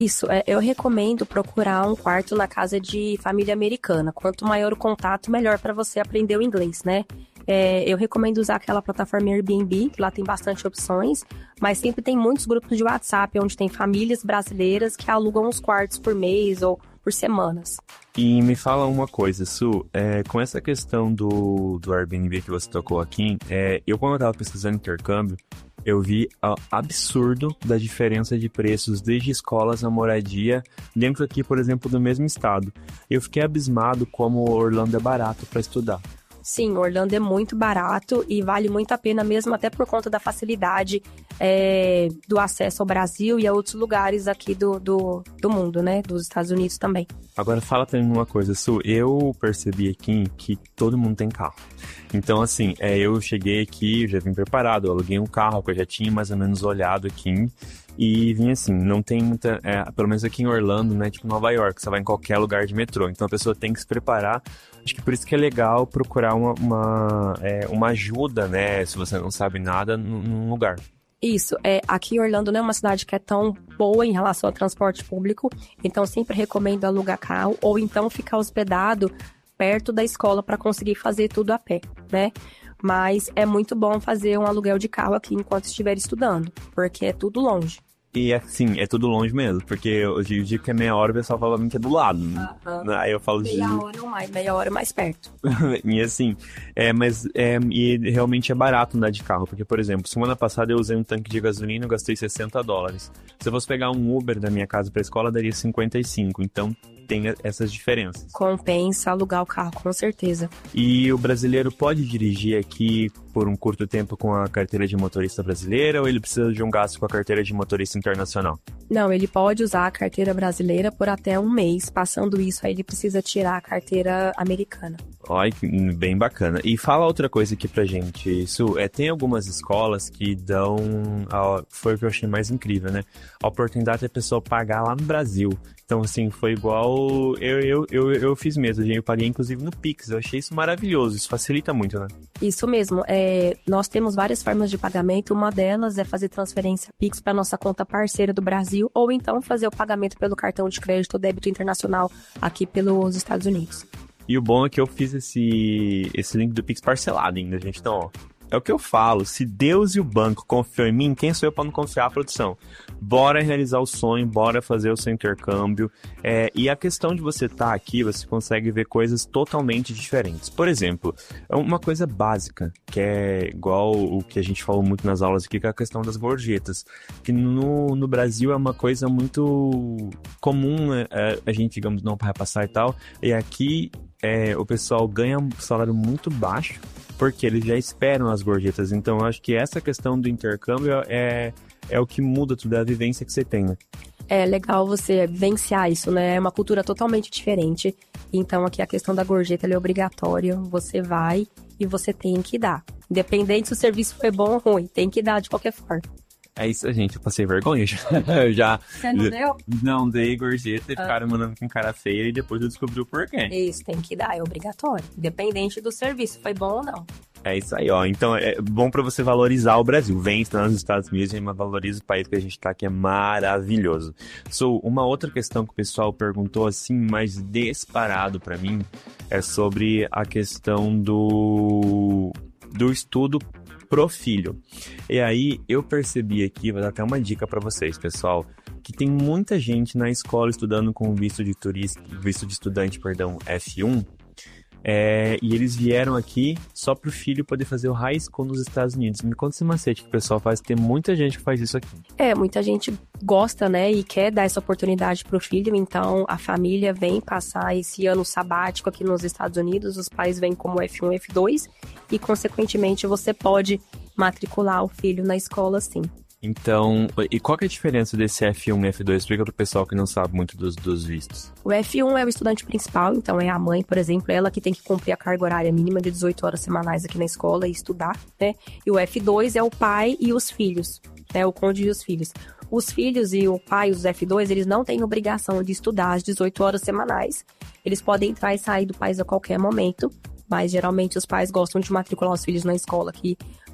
Isso, eu recomendo procurar um quarto na casa de família americana. Quanto maior o contato, melhor para você aprender o inglês, né? Eu recomendo usar aquela plataforma Airbnb, que lá tem bastante opções, mas sempre tem muitos grupos de WhatsApp, onde tem famílias brasileiras que alugam os quartos por mês ou por semanas. E me fala uma coisa, Su, com essa questão do Airbnb que você tocou aqui, eu quando eu tava pesquisando intercâmbio, eu vi o absurdo da diferença de preços desde escolas a moradia dentro aqui, por exemplo, do mesmo estado. Eu fiquei abismado como Orlando é barato para estudar. Sim, Orlando é muito barato e vale muito a pena mesmo, até por conta da facilidade do acesso ao Brasil e a outros lugares aqui do mundo, né? Dos Estados Unidos também. Agora fala pra mim uma coisa, Su, eu percebi aqui que todo mundo tem carro. Então, assim, eu cheguei aqui, já vim preparado, eu aluguei um carro que eu já tinha mais ou menos olhado aqui e vim assim, não tem muita, pelo menos aqui em Orlando, né, tipo Nova York, você vai em qualquer lugar de metrô, então a pessoa tem que se preparar. Acho que por isso que é legal procurar uma ajuda, né, se você não sabe nada, num lugar. Isso, aqui em Orlando não é uma cidade que é tão boa em relação ao transporte público, então sempre recomendo alugar carro ou então ficar hospedado perto da escola para conseguir fazer tudo a pé, né? Mas é muito bom fazer um aluguel de carro aqui enquanto estiver estudando, porque é tudo longe. E assim, é tudo longe mesmo, porque eu digo que é meia hora, o pessoal fala pra mim que é do lado, né? Aí eu falo meia hora mais perto. E assim, e realmente é barato andar de carro, porque, por exemplo, semana passada eu usei um tanque de gasolina e gastei $60. Se eu fosse pegar um Uber da minha casa pra escola, daria 55, então tem essas diferenças. Compensa alugar o carro, com certeza. E o brasileiro pode dirigir aqui por um curto tempo com a carteira de motorista brasileira ou ele precisa de um gasto com a carteira de motorista internacional? Não, ele pode usar a carteira brasileira por até um mês. Passando isso, aí ele precisa tirar a carteira americana. Olha, bem bacana. E fala outra coisa aqui pra gente, Su. Tem algumas escolas que dão, foi o que eu achei mais incrível, né? A oportunidade da pessoa pagar lá no Brasil. Então, assim, foi igual eu fiz mesmo. Eu paguei, inclusive, no Pix. Eu achei isso maravilhoso. Isso facilita muito, né? Isso mesmo. Nós temos várias formas de pagamento. Uma delas é fazer transferência Pix para nossa conta parceira do Brasil ou então fazer o pagamento pelo cartão de crédito ou débito internacional aqui pelos Estados Unidos. E o bom é que eu fiz esse link do Pix parcelado ainda, gente. Então, ó, é o que eu falo. Se Deus e o banco confiam em mim, quem sou eu para não confiar a produção? Bora realizar o sonho, bora fazer o seu intercâmbio. E a questão de você estar aqui, você consegue ver coisas totalmente diferentes. Por exemplo, uma coisa básica, que é igual o que a gente falou muito nas aulas aqui, que é a questão das gorjetas. Que no Brasil é uma coisa muito comum, né? A gente, digamos, não para passar e tal. E aqui o pessoal ganha um salário muito baixo, porque eles já esperam as gorjetas. Então, eu acho que essa questão do intercâmbio é o que muda tudo, é a vivência que você tem, né? É legal você vivenciar isso, né? É uma cultura totalmente diferente. Então, aqui a questão da gorjeta ela é obrigatória. Você vai e você tem que dar. Independente se o serviço foi bom ou ruim, tem que dar de qualquer forma. É isso, gente. Eu passei vergonha já. Você não deu? Não dei gorjeta e ficaram mandando com cara feia e depois eu descobri o porquê. Isso, tem que dar, é obrigatório. Independente do serviço, foi bom ou não. É isso aí, ó. Então é bom pra você valorizar o Brasil. Vem estudar nos Estados Unidos e valoriza o país que a gente tá, que é maravilhoso. Uma outra questão que o pessoal perguntou assim, mais disparado pra mim, é sobre a questão do estudo pro filho. E aí eu percebi aqui, vou dar até uma dica pra vocês, pessoal, que tem muita gente na escola estudando com visto de estudante, F1, e eles vieram aqui só pro filho poder fazer o high school nos Estados Unidos. Me conta esse macete que o pessoal faz, tem muita gente que faz isso aqui. Muita gente gosta, né, e quer dar essa oportunidade pro filho, então a família vem passar esse ano sabático aqui nos Estados Unidos, os pais vêm como F1, F2, e consequentemente você pode matricular o filho na escola, sim. Então, e qual que é a diferença desse F1 e F2? Explica pro pessoal que não sabe muito dos vistos. O F1 é o estudante principal, então é a mãe, por exemplo, ela que tem que cumprir a carga horária mínima de 18 horas semanais aqui na escola e estudar, né? E o F2 é o pai e os filhos, né? O cônjuge e os filhos. Os filhos e o pai, os F2, eles não têm obrigação de estudar as 18 horas semanais. Eles podem entrar e sair do país a qualquer momento, mas geralmente os pais gostam de matricular os filhos na escola aqui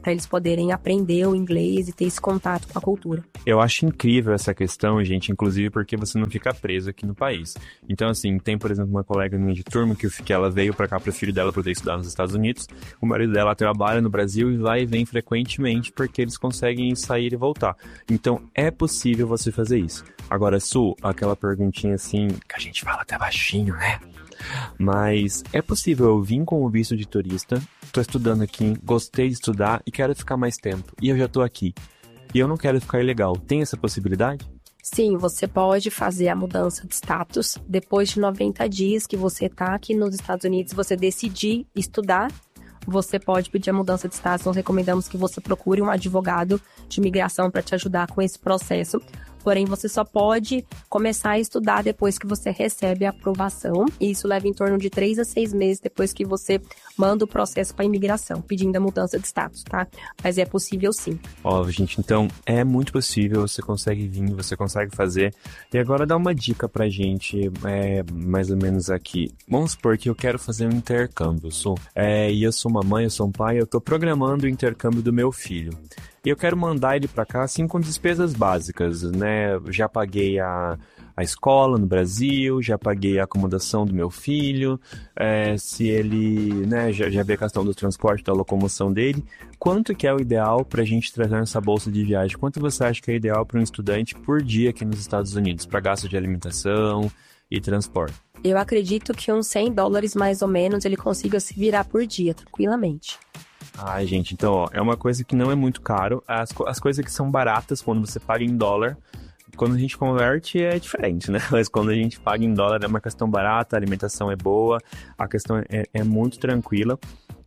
para eles poderem aprender o inglês e ter esse contato com a cultura. Eu acho incrível essa questão, gente, inclusive porque você não fica preso aqui no país. Então, assim, tem, por exemplo, uma colega minha de turma que ela veio pra cá pro filho dela poder estudar nos Estados Unidos. O marido dela trabalha no Brasil e vai e vem frequentemente porque eles conseguem sair e voltar. Então, é possível você fazer isso. Agora, Su, aquela perguntinha assim, que a gente fala até baixinho, né? Mas é possível eu vir com o visto de turista, tô estudando aqui, gostei de estudar e quero ficar mais tempo. E eu já tô aqui. E eu não quero ficar ilegal. Tem essa possibilidade? Sim, você pode fazer a mudança de status depois de 90 dias que você tá aqui nos Estados Unidos, você decidir estudar. Você pode pedir a mudança de status. Nós recomendamos que você procure um advogado de imigração para te ajudar com esse processo. Porém, você só pode começar a estudar depois que você recebe a aprovação. E isso leva em torno de 3 a 6 meses depois que você manda o processo para a imigração, pedindo a mudança de status, tá? Mas é possível sim. Ó, gente, então é muito possível, você consegue vir, você consegue fazer. E agora dá uma dica pra gente, mais ou menos aqui. Vamos supor que eu quero fazer um intercâmbio, e eu sou uma mãe, eu sou um pai, eu tô programando o intercâmbio do meu filho. E eu quero mandar ele para cá, assim, com despesas básicas, né? Eu já paguei a escola no Brasil, já paguei a acomodação do meu filho, se ele, né, já vê a questão do transporte, da locomoção dele. Quanto que é o ideal para a gente trazer nessa bolsa de viagem? Quanto você acha que é ideal para um estudante por dia aqui nos Estados Unidos, para gasto de alimentação e transporte? Eu acredito que uns $100 mais ou menos ele consiga se virar por dia, tranquilamente. Ai, gente, então, ó, é uma coisa que não é muito caro. As coisas que são baratas quando você paga em dólar, quando a gente converte é diferente, né? Mas quando a gente paga em dólar é uma questão barata, a alimentação é boa, a questão é muito tranquila.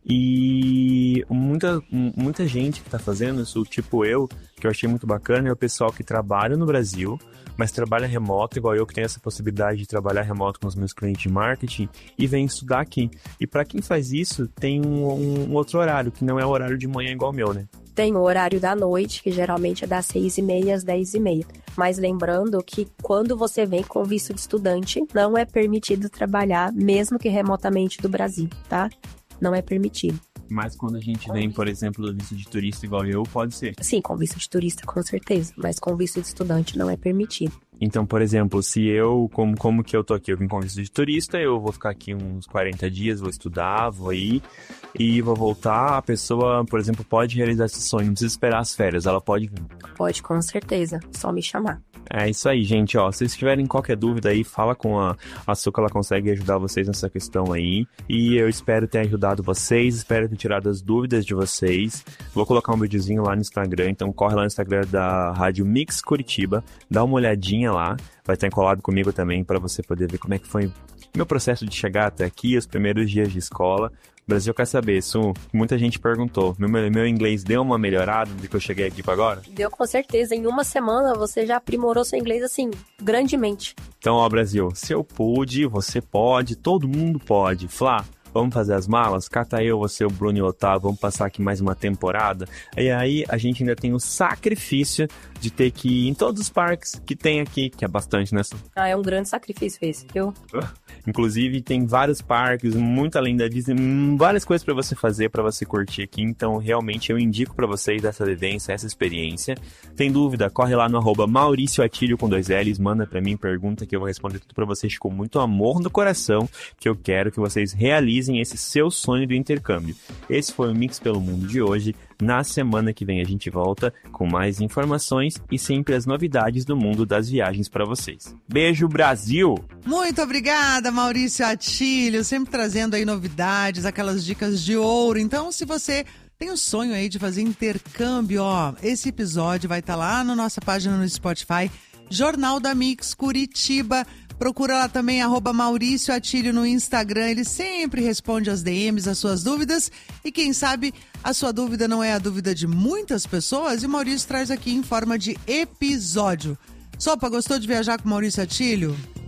E muita gente que tá fazendo isso, tipo eu, que eu achei muito bacana, é o pessoal que trabalha no Brasil, mas trabalha remoto, igual eu, que tenho essa possibilidade de trabalhar remoto com os meus clientes de marketing e vem estudar aqui. E para quem faz isso, tem um outro horário, que não é o horário de manhã igual o meu, né? Tem o horário da noite, que geralmente é das 6h30 às 10h30. Mas lembrando que quando você vem com visto de estudante, não é permitido trabalhar, mesmo que remotamente do Brasil, tá? Não é permitido. Mas quando a gente vem, por exemplo, do visto de turista igual eu, pode ser? Sim, com visto de turista, com certeza. Mas com visto de estudante não é permitido. Então, por exemplo, se eu, como que eu tô aqui, eu vim com visto de turista, eu vou ficar aqui uns 40 dias, vou estudar, vou ir e vou voltar, a pessoa, por exemplo, pode realizar esse sonho, não precisa esperar as férias, ela pode vir. Pode, com certeza, só me chamar. É isso aí, gente, ó, se vocês tiverem qualquer dúvida aí, fala com a Su, que ela consegue ajudar vocês nessa questão aí, e eu espero ter ajudado vocês, espero ter tirado as dúvidas de vocês. Vou colocar um videozinho lá no Instagram, então corre lá no Instagram da Rádio Mix Curitiba, dá uma olhadinha lá, vai estar colado comigo também para você poder ver como é que foi meu processo de chegar até aqui, os primeiros dias de escola. O Brasil quer saber, Su, muita gente perguntou, meu inglês deu uma melhorada do que eu cheguei aqui para agora? Deu, com certeza, em uma semana você já aprimorou seu inglês, assim, grandemente. Então, ó, Brasil, se eu pude, você pode, todo mundo pode. Flá, vamos fazer as malas? Cata eu, você, o Bruno e o Otávio, vamos passar aqui mais uma temporada. E aí, a gente ainda tem o sacrifício de ter que ir em todos os parques que tem aqui, que é bastante, né? É um grande sacrifício esse, viu? Inclusive, tem vários parques, muito além da Disney, várias coisas pra você fazer, pra você curtir aqui. Então, realmente, eu indico pra vocês essa vivência, essa experiência. Tem dúvida? Corre lá no @MauricioAtilio com 2 L's, manda pra mim, pergunta que eu vou responder tudo pra vocês com muito amor no coração, que eu quero que vocês realizem esse seu sonho do intercâmbio. Esse foi o Mix pelo Mundo de hoje. Na semana que vem a gente volta com mais informações e sempre as novidades do mundo das viagens para vocês. Beijo, Brasil! Muito obrigada, Maurício Atilio, sempre trazendo aí novidades, aquelas dicas de ouro. Então, se você tem um sonho aí de fazer intercâmbio, ó, esse episódio vai estar lá na nossa página no Spotify, Jornal da Mix Curitiba. Procura lá também, @Maurício Atilio no Instagram. Ele sempre responde as DMs, as suas dúvidas. E quem sabe a sua dúvida não é a dúvida de muitas pessoas. E o Maurício traz aqui em forma de episódio. Sopa, gostou de viajar com o Maurício Atilio?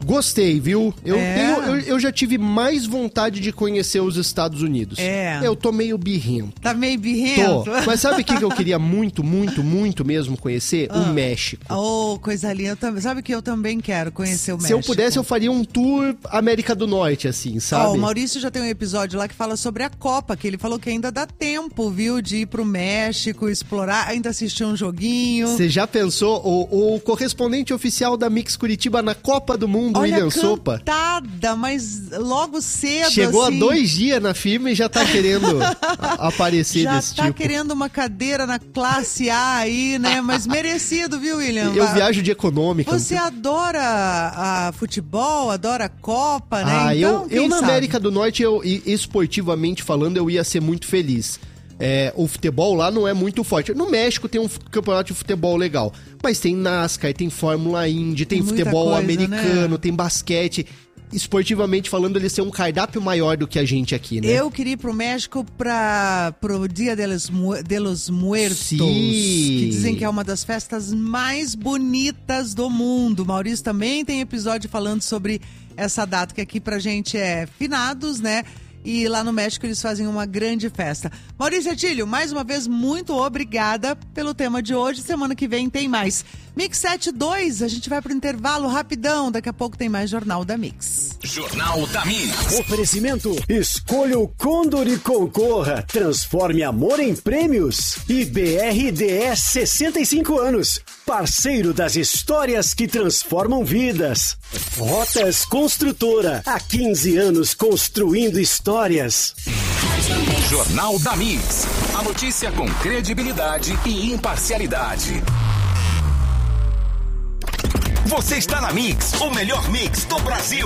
Gostei, viu? Eu já tive mais vontade de conhecer os Estados Unidos. Eu tô meio birrento. Tá meio birrento? Tô. Mas sabe o que eu queria muito mesmo conhecer? O México. Oh, coisa linda. Sabe que eu também quero conhecer o México. Se eu pudesse, eu faria um tour América do Norte, assim, sabe? O Maurício já tem um episódio lá que fala sobre a Copa, que ele falou que ainda dá tempo, viu, de ir pro México, explorar, ainda assistir um joguinho. Você já pensou? O correspondente oficial da Mix Curitiba na Copa do Mundo, William Sopa. Cantada, mas logo cedo, chegou assim, há 2 dias na firma e já tá querendo aparecer desse tipo. Já tá querendo uma cadeira na classe A aí, né? Mas merecido, viu, William? Eu viajo de econômica. Você adora futebol, adora a Copa, né? Então, eu na América do Norte, esportivamente falando, eu ia ser muito feliz. O futebol lá não é muito forte. No México tem um campeonato de futebol legal, mas tem NASCAR, tem Fórmula Indy, tem futebol coisa, americano, né? Tem basquete. Esportivamente falando, eles têm um cardápio maior do que a gente aqui, né? Eu queria ir pro México pro Dia de los Muertos, Sim. Que dizem que é uma das festas mais bonitas do mundo. Maurício também tem episódio falando sobre essa data, que aqui pra gente é finados, né? E lá no México eles fazem uma grande festa. Maurício Atílio, mais uma vez, muito obrigada pelo tema de hoje. Semana que vem tem mais. Mix 72, a gente vai pro intervalo rapidão. Daqui a pouco tem mais Jornal da Mix. Jornal da Mix. Oferecimento. Escolha o Condor e concorra. Transforme amor em prêmios. E BRDS 65 anos. Parceiro das histórias que transformam vidas. Rotas Construtora. Há 15 anos construindo histórias. Jornal da Mix. A notícia com credibilidade e imparcialidade. Você está na Mix, o melhor mix do Brasil.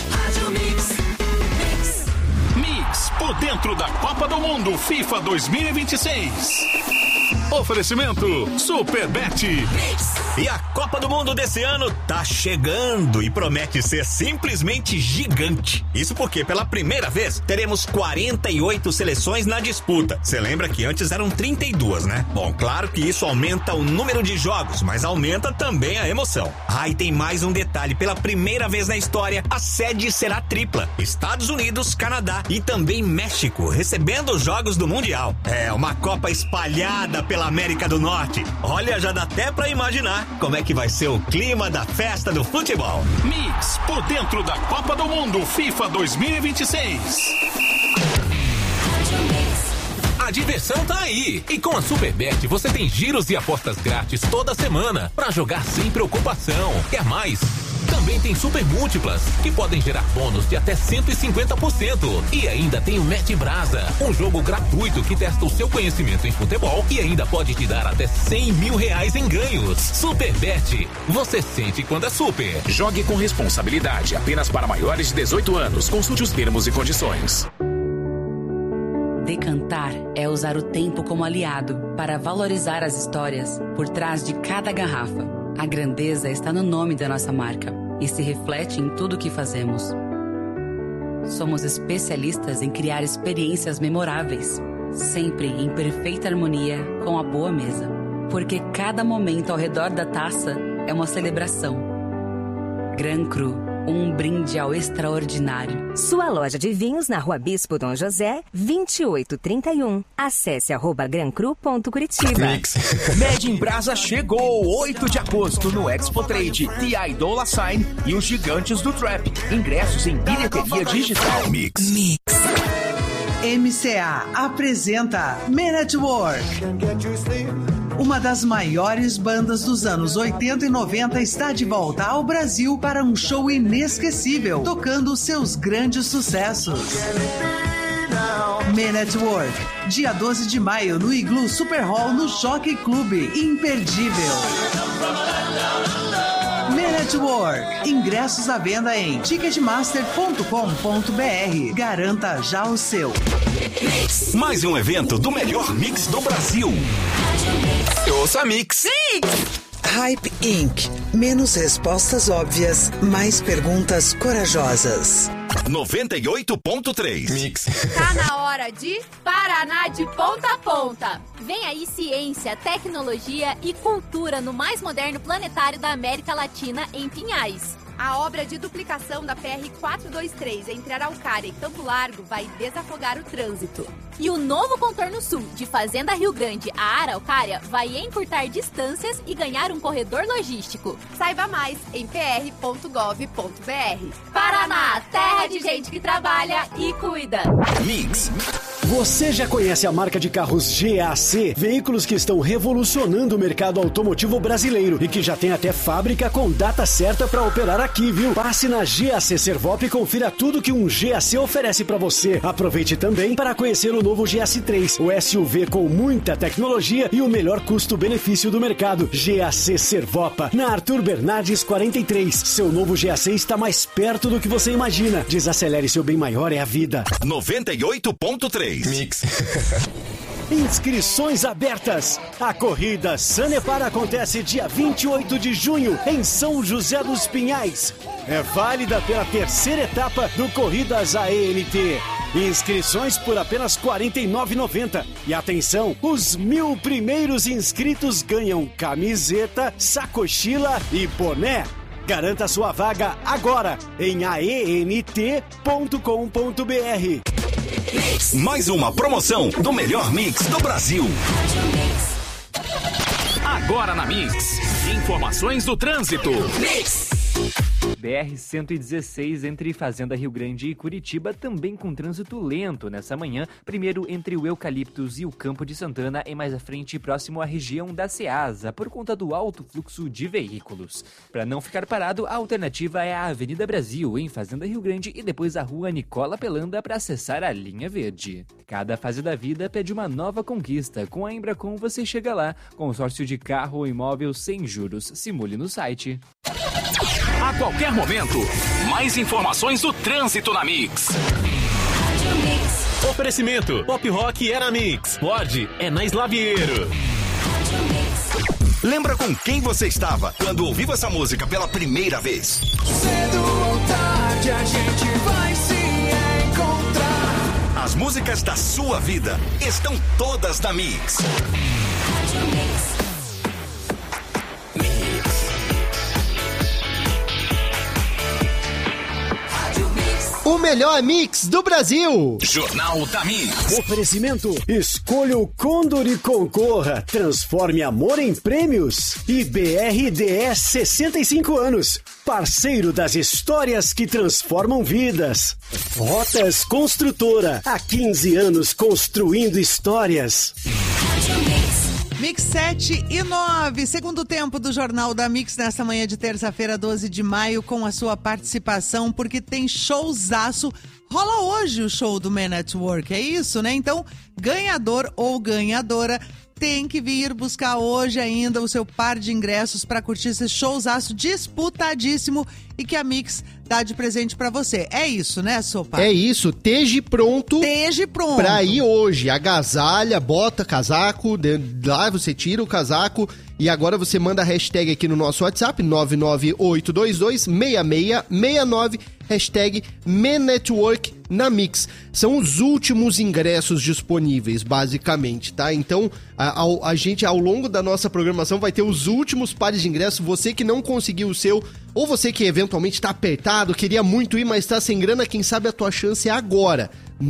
Mix, por dentro da Copa do Mundo FIFA 2026. Oferecimento Superbet. E a Copa do Mundo desse ano tá chegando e promete ser simplesmente gigante. Isso porque pela primeira vez teremos 48 seleções na disputa. Você lembra que antes eram 32, né? Bom, claro que isso aumenta o número de jogos, mas aumenta também a emoção. E tem mais um detalhe. Pela primeira vez na história, a sede será tripla. Estados Unidos, Canadá e também México, recebendo os jogos do Mundial. É uma Copa espalhada pela América do Norte. Olha, já dá até pra imaginar como é que vai ser o clima da festa do futebol. Mix, por dentro da Copa do Mundo FIFA 2026. A diversão tá aí. E com a Superbet você tem giros e apostas grátis toda semana pra jogar sem preocupação. Quer mais? Também tem super múltiplas, que podem gerar bônus de até 150%. E ainda tem o Mete Brasa, um jogo gratuito que testa o seu conhecimento em futebol e ainda pode te dar até R$100 mil em ganhos. Superbet, você sente quando é super. Jogue com responsabilidade, apenas para maiores de 18 anos. Consulte os termos e condições. Decantar é usar o tempo como aliado para valorizar as histórias por trás de cada garrafa. A grandeza está no nome da nossa marca e se reflete em tudo o que fazemos. Somos especialistas em criar experiências memoráveis, sempre em perfeita harmonia com a boa mesa. Porque cada momento ao redor da taça é uma celebração. Gran Cru, um brinde ao extraordinário. Sua loja de vinhos na Rua Bispo Dom José, 2831. Acesse @grancru.curitiba. Made in Brasa chegou, 8 de agosto, no Expo Trade. The Idola Sign e os gigantes do Trap. Ingressos em bilheteria digital. Mix. MCA apresenta Men at Work. Uma das maiores bandas dos anos 80 e 90 está de volta ao Brasil para um show inesquecível, tocando seus grandes sucessos. Men at Work, dia 12 de maio no Igloo Super Hall no Jockey Club. Imperdível. Men at Work. Ingressos à venda em ticketmaster.com.br. Garanta já o seu. Mais um evento do melhor mix do Brasil. Ouça Mix. Hype Inc. Menos respostas óbvias, mais perguntas corajosas. 98.3 Mix. Tá na hora de Paraná de ponta a ponta. Vem aí ciência, tecnologia e cultura no mais moderno planetário da América Latina em Pinhais. A obra de duplicação da PR-423 entre Araucária e Campo Largo vai desafogar o trânsito. E o novo contorno sul de Fazenda Rio Grande a Araucária vai encurtar distâncias e ganhar um corredor logístico. Saiba mais em pr.gov.br. Paraná, terra de gente que trabalha e cuida. Mix. Você já conhece a marca de carros GAC? Veículos que estão revolucionando o mercado automotivo brasileiro e que já tem até fábrica com data certa para operar aqui, viu? Passe na GAC Servop e confira tudo que um GAC oferece para você. Aproveite também para conhecer o novo GAC3, o SUV com muita tecnologia e o melhor custo-benefício do mercado. GAC Servopa, na Arthur Bernardes 43. Seu novo GAC está mais perto do que você imagina. Desacelere, seu bem maior é a vida. 98.3 Mix. Inscrições abertas. A corrida Sanepar acontece dia 28 de junho em São José dos Pinhais. É válida pela terceira etapa do Corridas AENT. Inscrições por apenas R$ 49,90. E atenção, os 1.000 primeiros inscritos ganham camiseta, sacochila e boné. Garanta sua vaga agora em aent.com.br. Mais uma promoção do melhor mix do Brasil. Agora na Mix, informações do trânsito. Mix. BR-116 entre Fazenda Rio Grande e Curitiba também com trânsito lento nessa manhã, primeiro entre o Eucaliptus e o Campo de Santana e mais à frente próximo à região da Ceasa, por conta do alto fluxo de veículos. Para não ficar parado, a alternativa é a Avenida Brasil em Fazenda Rio Grande e depois a Rua Nicola Pelanda para acessar a linha verde. Cada fase da vida pede uma nova conquista. Com a Embracon você chega lá. Consórcio de carro ou imóvel sem juros. Simule no site. A qualquer momento, mais informações do trânsito na Mix. Oferecimento: Pop Rock é na Mix, Ford é na Slaviero. Lembra com quem você estava quando ouviu essa música pela primeira vez? Cedo ou tarde a gente vai se encontrar. As músicas da sua vida estão todas na Mix. O melhor mix do Brasil. Jornal da Mix. Oferecimento: escolha o Condor e concorra. Transforme amor em prêmios. E BRDS 65 anos. Parceiro das histórias que transformam vidas. Rotas Construtora. Há 15 anos construindo histórias. Mix 7 e 9, segundo tempo do Jornal da Mix nessa manhã de terça-feira, 12 de maio, com a sua participação, porque tem showzaço. Rola hoje o show do Man at Work, é isso, né? Então, ganhador ou ganhadora tem que vir buscar hoje ainda o seu par de ingressos para curtir esse showzaço disputadíssimo e que a Mix dá de presente pra você. É isso, né, Sopa? É isso, esteja pronto. Esteja pronto. Pra ir hoje. Agasalha, bota casaco, lá você tira o casaco e agora você manda a hashtag aqui no nosso WhatsApp, 998226669, hashtag MeNetwork na Mix. São os últimos ingressos disponíveis, basicamente, tá? Então, a gente, ao longo da nossa programação, vai ter os últimos pares de ingressos. Você que não conseguiu o seu, ou você que eventualmente tá apertado, queria muito ir, mas tá sem grana, quem sabe a tua chance é agora.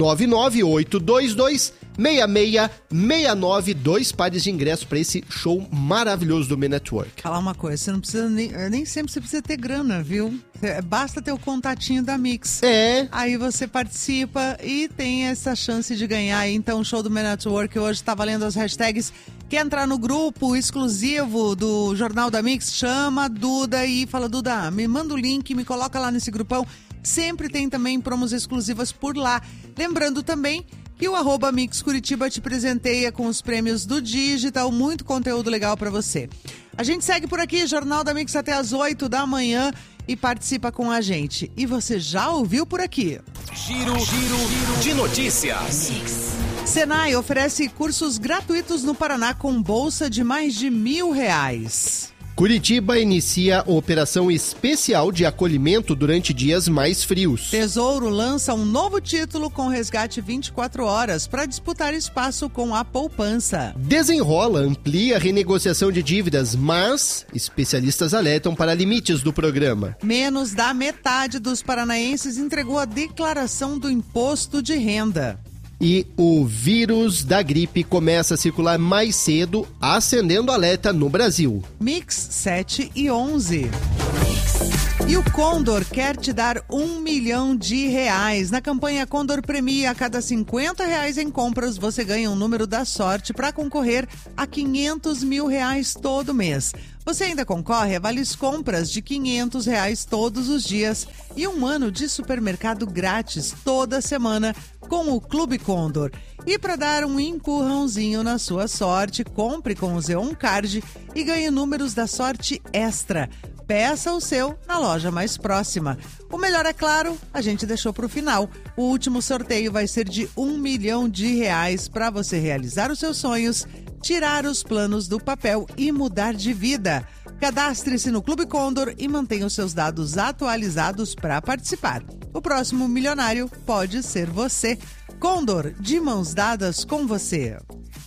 998226669, 2 pares de ingressos pra esse show maravilhoso do MeNetwork. Falar uma coisa, você não precisa nem sempre você precisa ter grana, viu? Basta ter o contatinho da Mix. É. Aí você participa e tem essa chance de ganhar. Então, o show do MeNetwork hoje tá valendo as hashtags. Quer entrar no grupo exclusivo do Jornal da Mix? Chama a Duda e fala: Duda, me manda o link, me coloca lá nesse grupão. Sempre tem também promos exclusivas por lá. Lembrando também que o @Mix Curitiba te presenteia com os prêmios do Digital, muito conteúdo legal pra você. A gente segue por aqui, Jornal da Mix até às 8 da manhã e participa com a gente. E você já ouviu por aqui? Giro de notícias. Senai oferece cursos gratuitos no Paraná com bolsa de mais de R$1.000. Curitiba inicia operação especial de acolhimento durante dias mais frios. Tesouro lança um novo título com resgate 24 horas para disputar espaço com a poupança. Desenrola amplia a renegociação de dívidas, mas especialistas alertam para limites do programa. Menos da metade dos paranaenses entregou a declaração do imposto de renda. E o vírus da gripe começa a circular mais cedo, acendendo alerta no Brasil. Mix 7 e 11. E o Condor quer te dar R$1 milhão. Na campanha Condor Premia, a cada R$50 em compras, você ganha um número da sorte para concorrer a R$500 mil todo mês. Você ainda concorre a vales compras de R$500 todos os dias e um ano de supermercado grátis toda semana com o Clube Condor. E para dar um empurrãozinho na sua sorte, compre com o Zeon Card e ganhe números da sorte extra. Peça o seu na loja mais próxima. O melhor, é claro, a gente deixou para o final. O último sorteio vai ser de R$1 milhão para você realizar os seus sonhos, tirar os planos do papel e mudar de vida. Cadastre-se no Clube Condor e mantenha os seus dados atualizados para participar. O próximo milionário pode ser você. Condor, de mãos dadas com você.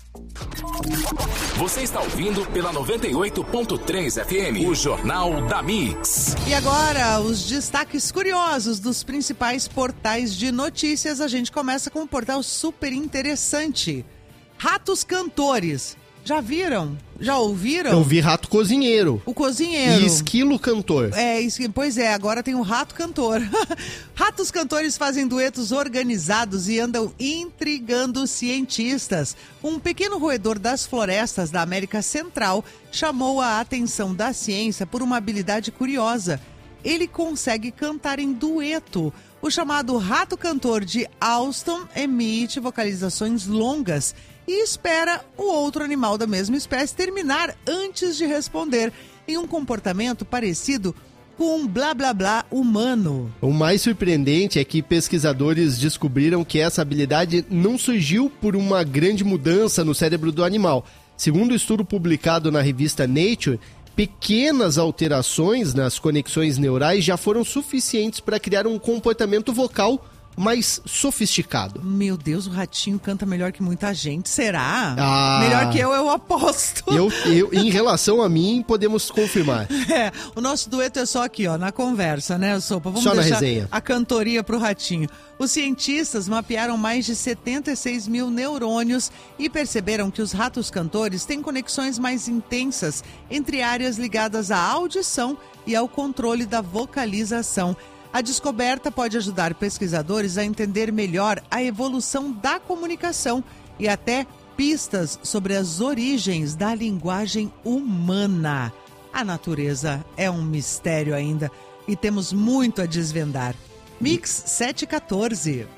Você está ouvindo pela 98.3 FM, o Jornal da Mix. E agora, os destaques curiosos dos principais portais de notícias. A gente começa com um portal super interessante. Ratos cantores. Já viram? Já ouviram? Eu vi rato cozinheiro. O cozinheiro. E esquilo cantor. Pois é, agora tem o rato cantor. Ratos cantores fazem duetos organizados e andam intrigando cientistas. Um pequeno roedor das florestas da América Central chamou a atenção da ciência por uma habilidade curiosa. Ele consegue cantar em dueto. O chamado rato cantor de Austin emite vocalizações longas e espera o outro animal da mesma espécie terminar antes de responder, em um comportamento parecido com um blá blá blá humano. O mais surpreendente é que pesquisadores descobriram que essa habilidade não surgiu por uma grande mudança no cérebro do animal. Segundo o estudo publicado na revista Nature, pequenas alterações nas conexões neurais já foram suficientes para criar um comportamento vocal mais sofisticado. Meu Deus, o ratinho canta melhor que muita gente. Será? Melhor que eu aposto. Em relação a mim, podemos confirmar. O nosso dueto é só aqui, ó, na conversa, né, Sopa? Vamos só deixar na resenha. A cantoria pro ratinho. Os cientistas mapearam mais de 76 mil neurônios e perceberam que os ratos cantores têm conexões mais intensas entre áreas ligadas à audição e ao controle da vocalização. A descoberta pode ajudar pesquisadores a entender melhor a evolução da comunicação e até pistas sobre as origens da linguagem humana. A natureza é um mistério ainda e temos muito a desvendar. Mix 714.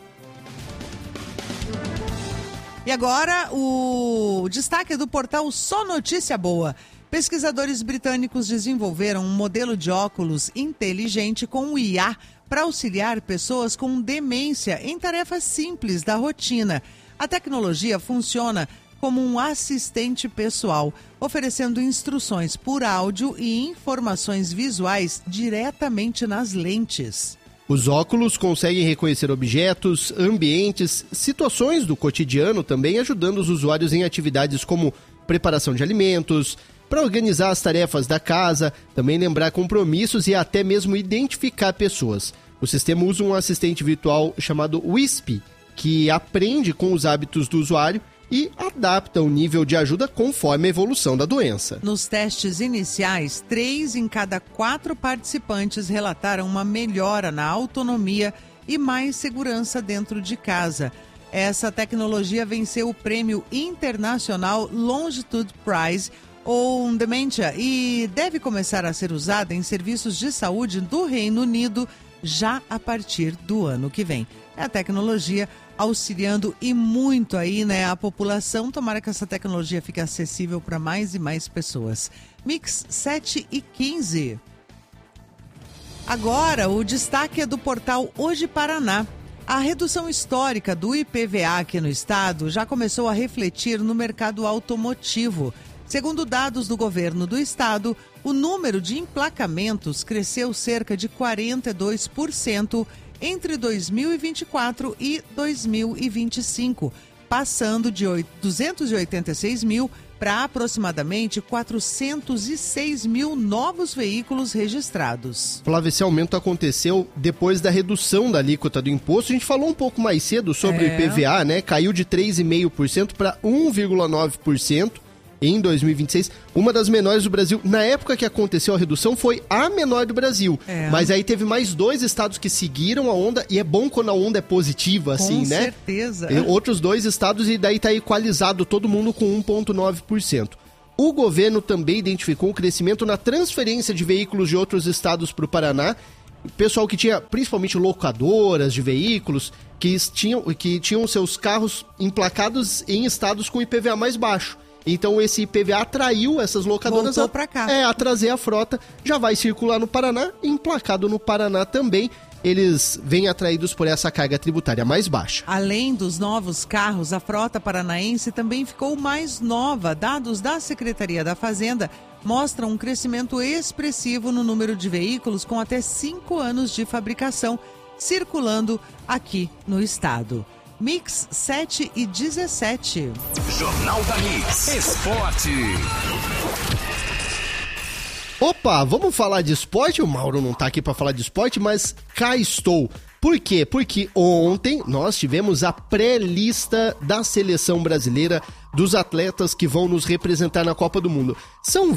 E agora o destaque é do portal Só Notícia Boa. Pesquisadores britânicos desenvolveram um modelo de óculos inteligente com IA para auxiliar pessoas com demência em tarefas simples da rotina. A tecnologia funciona como um assistente pessoal, oferecendo instruções por áudio e informações visuais diretamente nas lentes. Os óculos conseguem reconhecer objetos, ambientes, situações do cotidiano, também ajudando os usuários em atividades como preparação de alimentos, para organizar as tarefas da casa, também lembrar compromissos e até mesmo identificar pessoas. O sistema usa um assistente virtual chamado Wisp, que aprende com os hábitos do usuário e adapta o nível de ajuda conforme a evolução da doença. Nos testes iniciais, 3 em cada 4 participantes relataram uma melhora na autonomia e mais segurança dentro de casa. Essa tecnologia venceu o prêmio internacional Longitude Prize ou Dementia e deve começar a ser usada em serviços de saúde do Reino Unido já a partir do ano que vem. É a tecnologia auxiliando e muito aí, né, a população. Tomara que essa tecnologia fique acessível para mais e mais pessoas. Mix 7 e 15. Agora, o destaque é do portal Hoje Paraná. A redução histórica do IPVA aqui no estado já começou a refletir no mercado automotivo. Segundo dados do governo do estado, o número de emplacamentos cresceu cerca de 42% entre 2024 e 2025, passando de 286 mil para aproximadamente 406 mil novos veículos registrados. Flávio, esse aumento aconteceu depois da redução da alíquota do imposto. A gente falou um pouco mais cedo sobre o IPVA, né? Caiu de 3,5% para 1,9%. Em 2026, uma das menores do Brasil. Na época que aconteceu a redução, foi a menor do Brasil. Mas aí teve mais 2 estados que seguiram a onda, e é bom quando a onda é positiva, assim, né? Com certeza. Outros 2 estados, e daí tá equalizado todo mundo com 1,9%. O governo também identificou um crescimento na transferência de veículos de outros estados para o Paraná. Pessoal que tinha, principalmente locadoras de veículos, que tinham seus carros emplacados em estados com IPVA mais baixo. Então esse IPVA atraiu essas locadoras a trazer a frota. Já vai circular no Paraná, emplacado no Paraná também. Eles vêm atraídos por essa carga tributária mais baixa. Além dos novos carros, a frota paranaense também ficou mais nova. Dados da Secretaria da Fazenda mostram um crescimento expressivo no número de veículos com até 5 anos de fabricação circulando aqui no estado. Mix 7:17. Jornal da Mix. Esporte. Opa, vamos falar de esporte? O Mauro não tá aqui para falar de esporte, mas cá estou. Por quê? Porque ontem nós tivemos a pré-lista da seleção brasileira dos atletas que vão nos representar na Copa do Mundo. São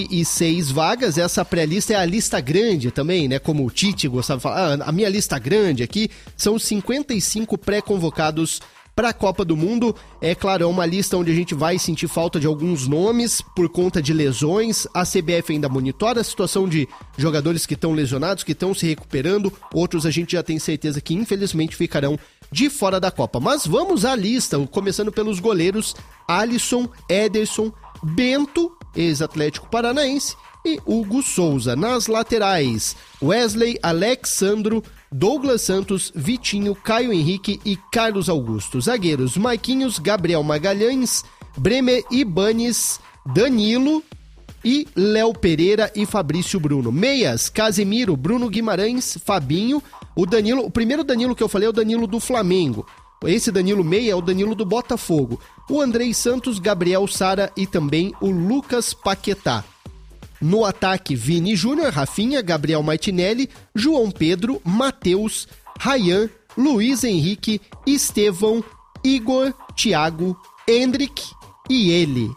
26 vagas, essa pré-lista é a lista grande também, né? Como o Tite gostava de falar, a minha lista grande aqui, são 55 pré-convocados para a Copa do Mundo. É claro, é uma lista onde a gente vai sentir falta de alguns nomes por conta de lesões. A CBF ainda monitora a situação de jogadores que estão lesionados, que estão se recuperando. Outros a gente já tem certeza que infelizmente ficarão de fora da Copa. Mas vamos à lista, começando pelos goleiros: Alisson, Ederson, Bento, ex-Atlético Paranaense, e Hugo Souza. Nas laterais, Wesley, Alexandro, Douglas Santos, Vitinho, Caio Henrique e Carlos Augusto. Zagueiros: Marquinhos, Gabriel Magalhães, Bremer, Ibanes, Danilo e Léo Pereira e Fabrício Bruno. Meias: Casemiro, Bruno Guimarães, Fabinho. O primeiro Danilo que eu falei é o Danilo do Flamengo. Esse Danilo meia é o Danilo do Botafogo. O Andrei Santos, Gabriel Sara e também o Lucas Paquetá. No ataque, Vini Júnior, Rafinha, Gabriel Martinelli, João Pedro, Matheus, Ryan, Luiz Henrique, Estevão, Igor, Thiago, Endrick e ele,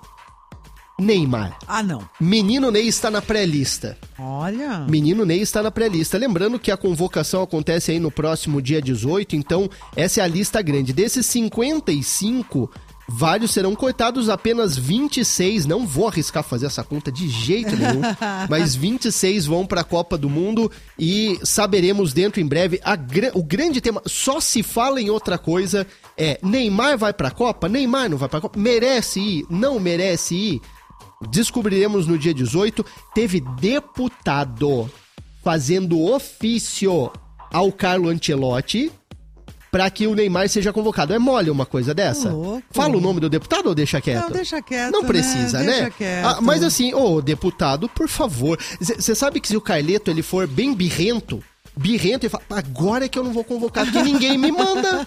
Neymar. Ah, não. Menino Ney está na pré-lista. Olha. Menino Ney está na pré-lista. Lembrando que a convocação acontece aí no próximo dia 18, então essa é a lista grande. Desses 55... vários serão cortados, apenas 26, não vou arriscar fazer essa conta de jeito nenhum, mas 26 vão para a Copa do Mundo e saberemos dentro em breve. O grande tema, só se fala em outra coisa, é: Neymar vai para a Copa? Neymar não vai para a Copa? Merece ir? Não merece ir? Descobriremos no dia 18. Teve deputado fazendo ofício ao Carlo Ancelotti para que o Neymar seja convocado. É mole uma coisa dessa? Louco. Fala o nome do deputado ou deixa quieto? Não, deixa quieto. Não precisa, né? Deixa quieto. Mas assim, deputado, por favor. Você sabe que se o Carleto ele for bem birrento, ele fala: agora é que eu não vou convocar, porque ninguém me manda.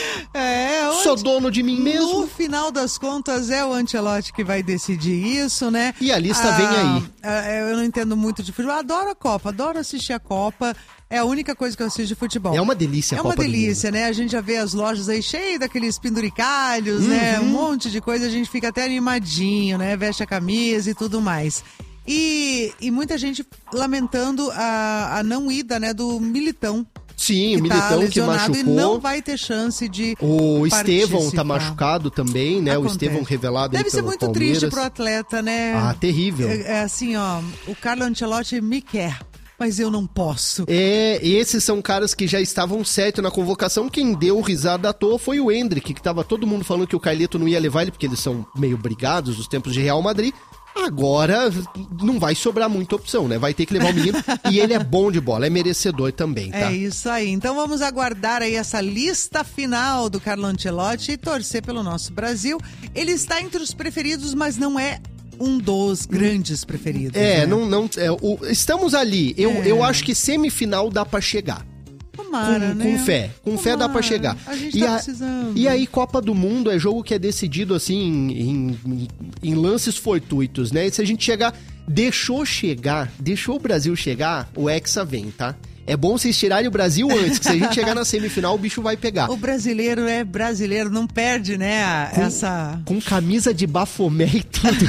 Sou dono de mim mesmo. No final das contas, é o Ancelotti que vai decidir isso, né? E a lista vem aí. Eu não entendo muito de futebol. Adoro a Copa, adoro assistir a Copa. É a única coisa que eu assisto de futebol. É uma delícia a Copa do Mundo. É uma delícia, né? A gente já vê as lojas aí cheias daqueles penduricalhos, né? Um monte de coisa, a gente fica até animadinho, né? Veste a camisa e tudo mais. E muita gente lamentando a não ida, né, do Militão. Sim, o Militão que machucou. E não vai ter chance de O Estevão tá machucado também, né? Acontece. O Estevão revelado aí pelo Deve ser muito Palmeiras. triste pro atleta, né? Ah, terrível. É assim, ó, o Carlo Ancelotti me quer, mas eu não posso. Esses são caras que já estavam certos na convocação. Quem deu risada à toa foi o Endrick, que tava todo mundo falando que o Carleto não ia levar ele, porque eles são meio brigados dos tempos de Real Madrid. Agora não vai sobrar muita opção, né? Vai ter que levar o menino. E ele é bom de bola, é merecedor também, tá? É isso aí. Então vamos aguardar aí essa lista final do Carlo Ancelotti e torcer pelo nosso Brasil. Ele está entre os preferidos, mas não é um dos grandes preferidos. Estamos ali. Eu acho que semifinal dá pra chegar. Tomara, com fé. Com fé dá pra chegar. A gente tá precisando. E aí, Copa do Mundo é jogo que é decidido, assim, em lances fortuitos, né? E se a gente deixou o Brasil chegar, o Hexa vem, tá? É bom vocês tirarem o Brasil antes, que se a gente chegar na semifinal, o bicho vai pegar. O brasileiro é brasileiro, não perde, né? Com camisa de Bafomé e tudo.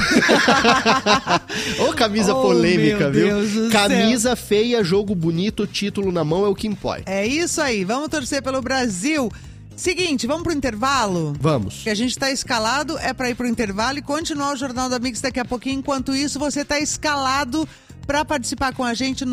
Ô, camisa polêmica, viu? Camisa feia, jogo bonito, título na mão é o que importa. É isso aí, vamos torcer pelo Brasil. Seguinte, vamos pro intervalo? Vamos. Que a gente tá escalado, é pra ir pro intervalo e continuar o Jornal da Mix daqui a pouquinho. Enquanto isso, você tá escalado pra participar com a gente,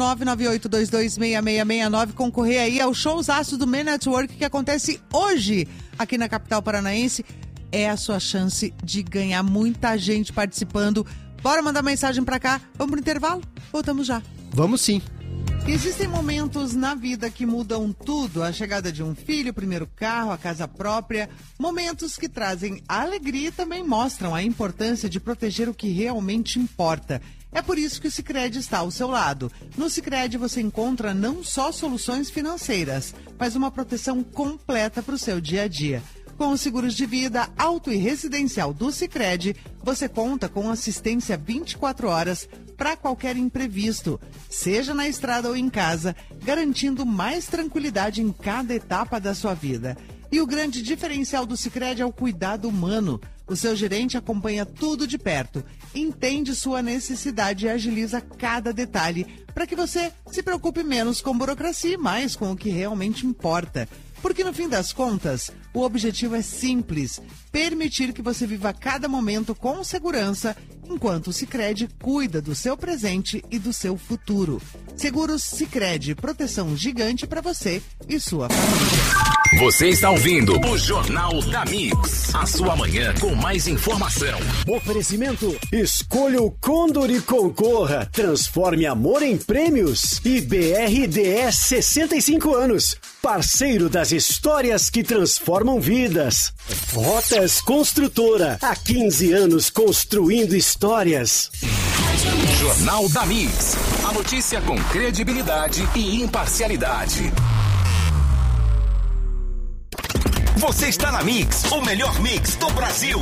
998226669, concorrer aí ao showzaço do Men at Work que acontece hoje aqui na capital paranaense. É a sua chance de ganhar, muita gente participando. Bora mandar mensagem pra cá. Vamos pro intervalo? Voltamos já. Vamos sim. Existem momentos na vida que mudam tudo. A chegada de um filho, o primeiro carro, a casa própria. Momentos que trazem alegria e também mostram a importância de proteger o que realmente importa. É por isso que o Sicredi está ao seu lado. No Sicredi você encontra não só soluções financeiras, mas uma proteção completa para o seu dia a dia. Com os seguros de vida, auto e residencial do Sicredi, você conta com assistência 24 horas para qualquer imprevisto, seja na estrada ou em casa, garantindo mais tranquilidade em cada etapa da sua vida. E o grande diferencial do Sicredi é o cuidado humano. O seu gerente acompanha tudo de perto, entende sua necessidade e agiliza cada detalhe para que você se preocupe menos com burocracia e mais com o que realmente importa. Porque no fim das contas, o objetivo é simples: permitir que você viva cada momento com segurança, enquanto o Sicredi cuida do seu presente e do seu futuro. Seguros Sicredi, proteção gigante para você e sua família. Você está ouvindo o Jornal da Mix, a sua manhã com mais informação. Oferecimento: escolha o Condor e concorra. Transforme amor em prêmios. E BRDS 65 anos. Parceiro das histórias que transformam vidas. Rotas Construtora. Há 15 anos construindo histórias. Jornal da Mix. A notícia com credibilidade e imparcialidade. Você está na Mix, o melhor mix do Brasil.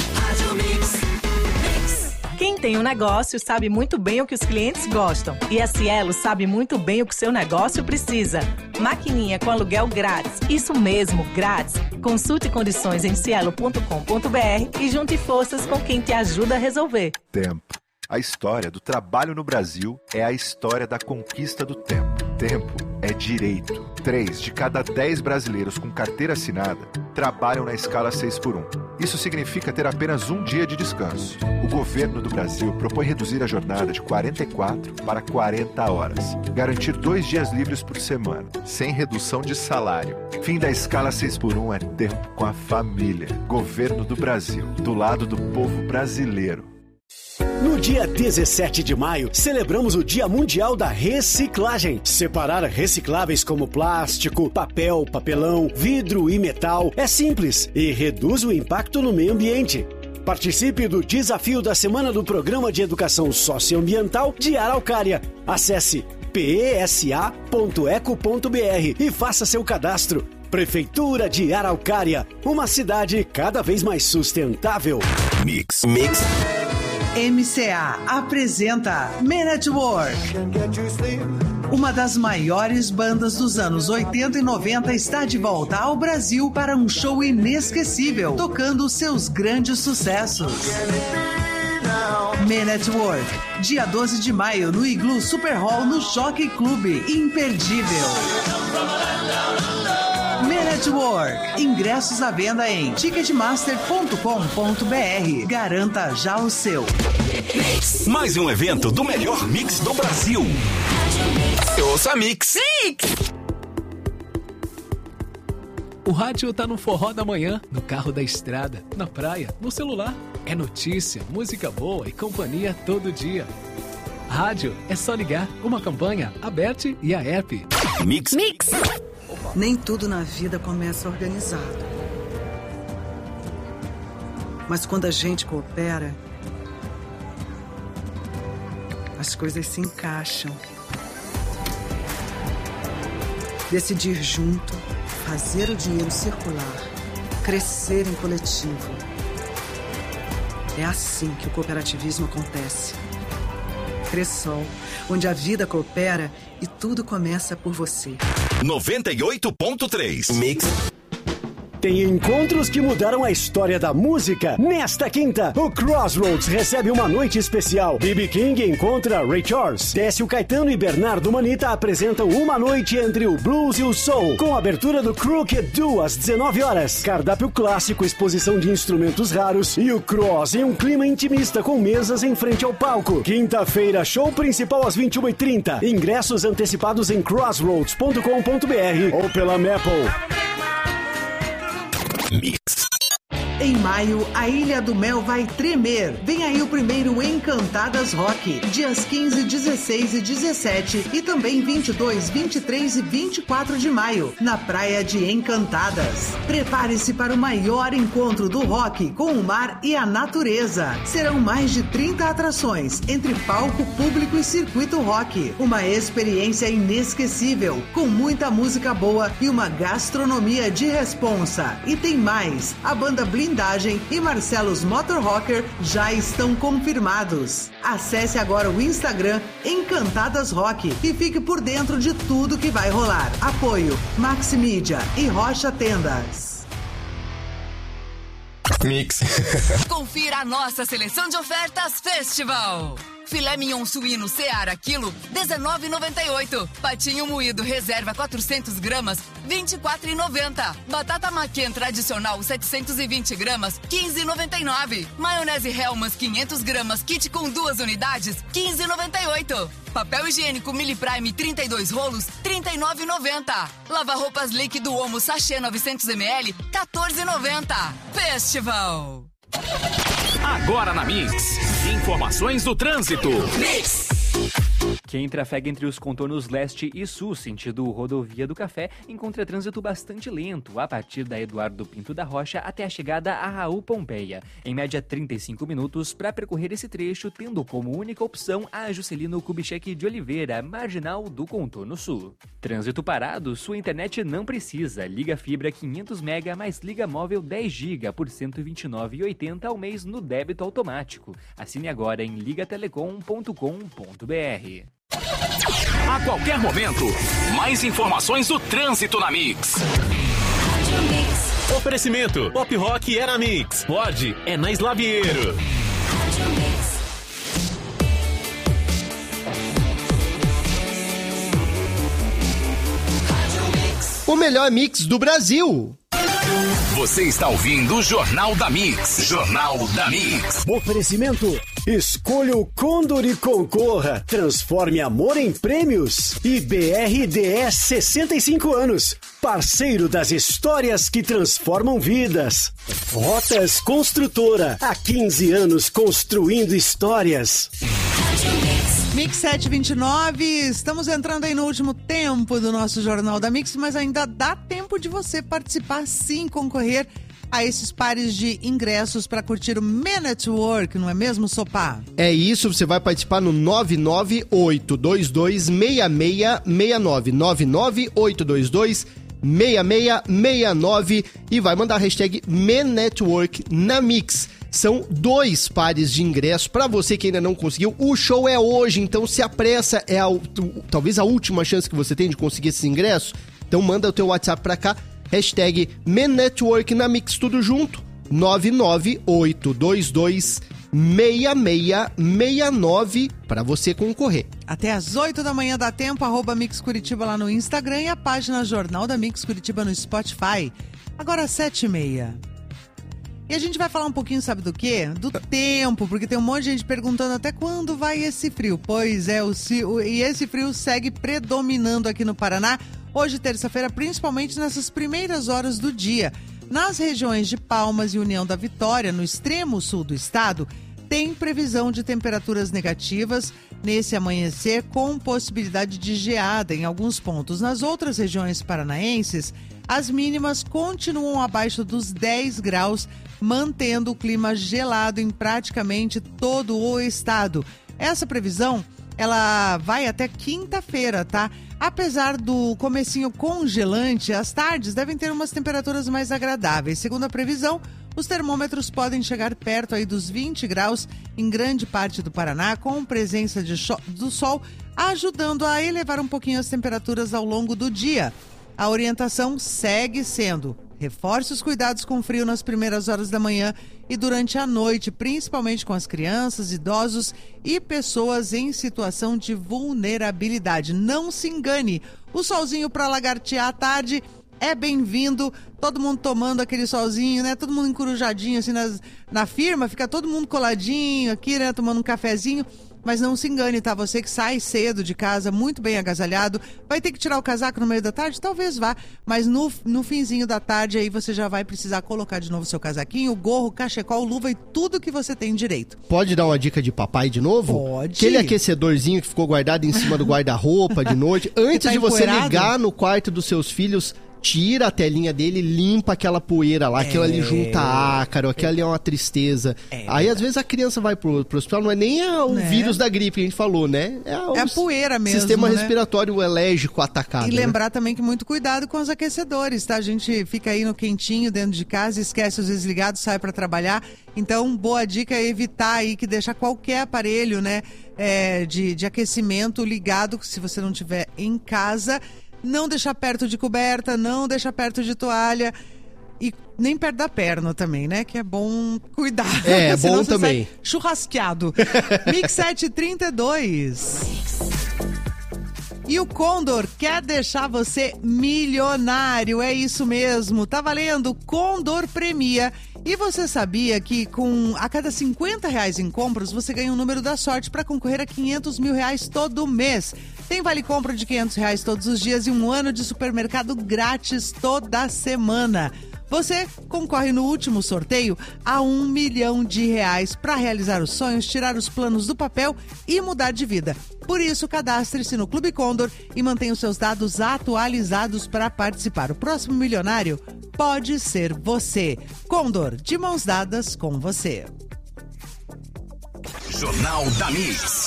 Quem tem um negócio sabe muito bem o que os clientes gostam. E a Cielo sabe muito bem o que seu negócio precisa. Maquininha com aluguel grátis. Isso mesmo, grátis. Consulte condições em cielo.com.br e junte forças com quem te ajuda a resolver. Tempo. A história do trabalho no Brasil é a história da conquista do tempo. Tempo é direito. 3 de cada 10 brasileiros com carteira assinada trabalham na escala 6x1. Isso significa ter apenas um dia de descanso. O governo do Brasil propõe reduzir a jornada de 44 para 40 horas. Garantir 2 dias livres por semana, sem redução de salário. Fim da escala 6x1 é tempo com a família. Governo do Brasil, do lado do povo brasileiro. No dia 17 de maio, celebramos o Dia Mundial da Reciclagem. Separar recicláveis como plástico, papel, papelão, vidro e metal é simples e reduz o impacto no meio ambiente. Participe do desafio da Semana do Programa de Educação Socioambiental de Araucária. Acesse pesa.eco.br e faça seu cadastro. Prefeitura de Araucária, uma cidade cada vez mais sustentável. Mix. MCA apresenta Men at Work. Uma das maiores bandas dos anos 80 e 90 está de volta ao Brasil para um show inesquecível, tocando seus grandes sucessos. Men at Work, dia 12 de maio no Iglu Super Hall no Jockey Club. Imperdível. Men at Work. Ingressos à venda em ticketmaster.com.br. Garanta já o seu. Mais um evento do melhor mix do Brasil. Ouça a Mix. O rádio tá no forró da manhã, no carro da estrada, na praia, no celular. É notícia, música boa e companhia todo dia. Rádio é só ligar, uma campanha, a Bert e a app. Mix. Nem tudo na vida começa organizado. Mas quando a gente coopera, as coisas se encaixam. Decidir junto, fazer o dinheiro circular, crescer em coletivo. É assim que o cooperativismo acontece. Cressol, onde a vida coopera e tudo começa por você. 98.3 Mix. Tem encontros que mudaram a história da música. Nesta quinta, o Crossroads recebe uma noite especial. B.B. King encontra Ray Charles. Décio Caetano e Bernardo Manita apresentam uma noite entre o blues e o soul, com abertura do Crooked Duo às 19 horas. Cardápio clássico, exposição de instrumentos raros e o Cross em um clima intimista com mesas em frente ao palco. Quinta-feira, show principal às 21h30. Ingressos antecipados em crossroads.com.br ou pela Maple. Mix. Em maio, a Ilha do Mel vai tremer. Vem aí o primeiro Encantadas Rock, dias 15, 16 e 17 e também 22, 23 e 24 de maio, na Praia de Encantadas. Prepare-se para o maior encontro do rock com o mar e a natureza. Serão mais de 30 atrações, entre palco, público e circuito rock. Uma experiência inesquecível, com muita música boa e uma gastronomia de responsa. E tem mais, a banda Blindagem e Marcelos Motor Rocker já estão confirmados. Acesse agora o Instagram Encantadas Rock e fique por dentro de tudo que vai rolar. Apoio Maxi Mídia e Rocha Tendas. Mix. Confira a nossa seleção de ofertas Festival. Filé mignon suíno Seara quilo, R$19,98. Patinho moído reserva 400 gramas, R$24,90. Batata maquien tradicional 720 gramas, R$15,99. Maionese Hellmann's 500 gramas, kit com 2 unidades, R$15,98. Papel higiênico Mili Prime 32 rolos, R$39,90. Lava-roupas líquido Omo Sachê 900ml, R$14,90. Festival. Agora na Mix, informações do trânsito. Mix. Quem trafega entre os contornos leste e sul, sentido rodovia do Café, encontra trânsito bastante lento, a partir da Eduardo Pinto da Rocha até a chegada a Raul Pompeia. Em média, 35 minutos para percorrer esse trecho, tendo como única opção a Juscelino Kubitschek de Oliveira, marginal do contorno sul. Trânsito parado, sua internet não precisa. Liga fibra 500 MB mais liga móvel 10 GB por R$ 129,80 ao mês no débito automático. Assine agora em ligatelecom.com.br. A qualquer momento, mais informações do trânsito na Mix. Oferecimento: Pop Rock é na Mix. Ford é na Slavieiro. O melhor mix do Brasil. Você está ouvindo o Jornal da Mix. Jornal da Mix. Oferecimento: escolha o Condor e concorra. Transforme amor em prêmios. E BRDS 65 anos. Parceiro das histórias que transformam vidas. Rotas Construtora. Há 15 anos construindo histórias. Mix 729, estamos entrando aí no último tempo do nosso Jornal da Mix, mas ainda dá tempo de você participar sim, concorrer a esses pares de ingressos para curtir o Men Network, não é mesmo, Sopá? É isso, você vai participar no 998226669, 998226669 e vai mandar a hashtag Men Network na Mix. São 2 pares de ingressos para você que ainda não conseguiu. O show é hoje, então se apressa, talvez a última chance que você tem de conseguir esses ingressos. Então manda o teu WhatsApp para cá, hashtag Men Network na Mix, tudo junto, 998226669 para você concorrer. Até às 8 da manhã dá tempo, @Mix Curitiba lá no Instagram e a página Jornal da Mix Curitiba no Spotify. Agora 7h30. E a gente vai falar um pouquinho, sabe do quê? Do tempo, porque tem um monte de gente perguntando até quando vai esse frio. Pois é, e esse frio segue predominando aqui no Paraná. Hoje, terça-feira, principalmente nessas primeiras horas do dia. Nas regiões de Palmas e União da Vitória, no extremo sul do estado, tem previsão de temperaturas negativas nesse amanhecer, com possibilidade de geada em alguns pontos. Nas outras regiões paranaenses, as mínimas continuam abaixo dos 10 graus, mantendo o clima gelado em praticamente todo o estado. Essa previsão ela vai até quinta-feira, tá? Apesar do comecinho congelante, as tardes devem ter umas temperaturas mais agradáveis. Segundo a previsão, os termômetros podem chegar perto aí dos 20 graus em grande parte do Paraná, com presença do sol, ajudando a elevar um pouquinho as temperaturas ao longo do dia. A orientação segue sendo: reforce os cuidados com frio nas primeiras horas da manhã e durante a noite, principalmente com as crianças, idosos e pessoas em situação de vulnerabilidade. Não se engane, o solzinho para lagartear à tarde é bem-vindo, todo mundo tomando aquele solzinho, né? Todo mundo encurujadinho assim na firma, fica todo mundo coladinho aqui, né? Tomando um cafezinho. Mas não se engane, tá? Você que sai cedo de casa, muito bem agasalhado, vai ter que tirar o casaco no meio da tarde? Talvez vá, mas no finzinho da tarde aí você já vai precisar colocar de novo seu casaquinho, gorro, cachecol, luva e tudo que você tem direito. Pode dar uma dica de papai de novo? Pode. Aquele aquecedorzinho que ficou guardado em cima do guarda-roupa de noite, antes de você ligar no quarto dos seus filhos, tira a telinha dele, limpa aquela poeira lá, aquilo ali junta ácaro, aquilo ali é uma tristeza. Aí às vezes a criança vai pro hospital, não é nem o vírus da gripe que a gente falou, né? É a poeira mesmo, sistema né? respiratório alérgico atacado. E lembrar também que muito cuidado com os aquecedores, tá? A gente fica aí no quentinho dentro de casa, esquece os desligados, sai para trabalhar. Então, boa dica é evitar aí que deixar qualquer aparelho, né, de aquecimento ligado, se você não tiver em casa. Não deixar perto de coberta, não deixar perto de toalha e nem perto da perna também, né? Que é bom cuidar. É bom também. Churrasqueado. Mix 732. E o Condor quer deixar você milionário, é isso mesmo. Tá valendo, Condor Premia. E você sabia que a cada R$50 em compras, você ganha um número da sorte para concorrer a R$500 mil todo mês. Tem vale compra de R$500 todos os dias e um ano de supermercado grátis toda semana. Você concorre no último sorteio a R$1 milhão para realizar os sonhos, tirar os planos do papel e mudar de vida. Por isso, cadastre-se no Clube Condor e mantenha os seus dados atualizados para participar. O próximo milionário pode ser você. Condor, de mãos dadas com você. Jornal da Mix.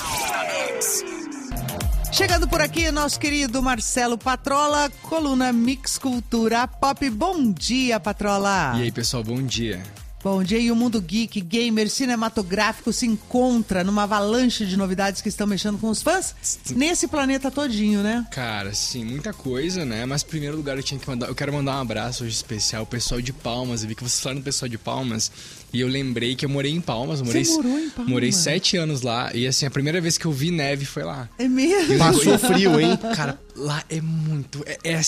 Chegando por aqui, nosso querido Marcelo Patrola, coluna Mix Cultura Pop. Bom dia, Patrola. E aí, pessoal, bom dia. Bom dia, e o mundo geek, gamer, cinematográfico se encontra numa avalanche de novidades que estão mexendo com os fãs nesse planeta todinho, né? Cara, sim, muita coisa, né? Mas, em primeiro lugar, eu quero mandar um abraço hoje especial ao pessoal de Palmas. Eu vi que vocês falaram do pessoal de Palmas e eu lembrei que eu morei em Palmas. Você morou em Palmas? Morei 7 anos lá e, assim, a primeira vez que eu vi neve foi lá. É mesmo? Passou frio, hein? Cara, lá é muito...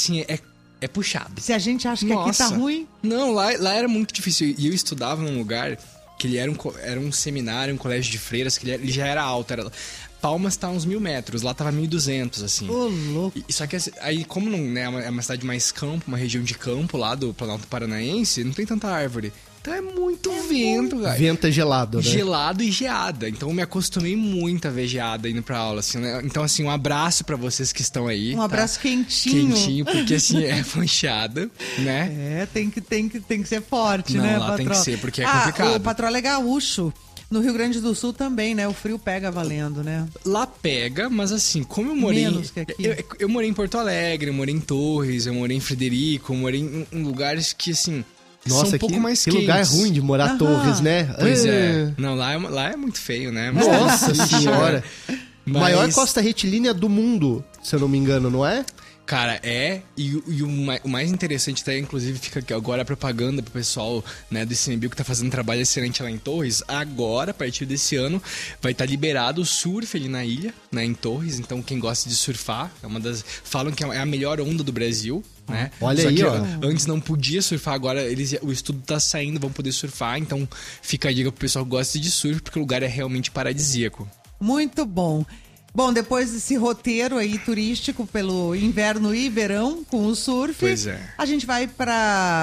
É puxado. Se a gente acha que aqui tá ruim... Não, lá era muito difícil. E eu estudava num lugar que ele era um seminário, um colégio de freiras, que ele já era alto. Palmas tá uns 1.000 metros, lá tava 1.200, assim. Ô, louco. Só que aí, como não, né, é uma cidade mais campo, uma região de campo lá do Planalto Paranaense, não tem tanta árvore. Então é muito vento, cara. Vento é gelado, né? Gelado e geada. Então eu me acostumei muito a ver geada indo pra aula, assim, né? Então, assim, um abraço pra vocês que estão aí. Um abraço quentinho. Quentinho, porque, assim, é panchada, né? Tem que ser forte, não, né, lá Patrola? tem que ser, porque é complicado. O Patrola é gaúcho. No Rio Grande do Sul também, né? O frio pega valendo, né? Lá pega, mas assim, como eu morei... Menos que aqui. Eu morei em Porto Alegre, eu morei em Torres, eu morei em Frederico, eu morei em lugares que, assim... Nossa, são um pouco mais quentes. Que lugar ruim de morar Torres, né? Pois é. Não, lá é muito feio, né? Mas nossa senhora. Maior costa retilínea do mundo, se eu não me engano, não é? Cara, e o mais interessante até, inclusive, fica aqui agora a propaganda pro pessoal, né, do ICMBio que tá fazendo um trabalho excelente lá em Torres. Agora, a partir desse ano, vai estar liberado o surf ali na ilha, né, em Torres. Então, quem gosta de surfar, falam que é a melhor onda do Brasil, né? Olha Só aí, que ó. Antes não podia surfar, agora o estudo tá saindo, vão poder surfar. Então, fica a dica pro pessoal que gosta de surf, porque o lugar é realmente paradisíaco. Muito bom. Bom, depois desse roteiro aí turístico pelo inverno e verão com o surf, pois é. A gente vai para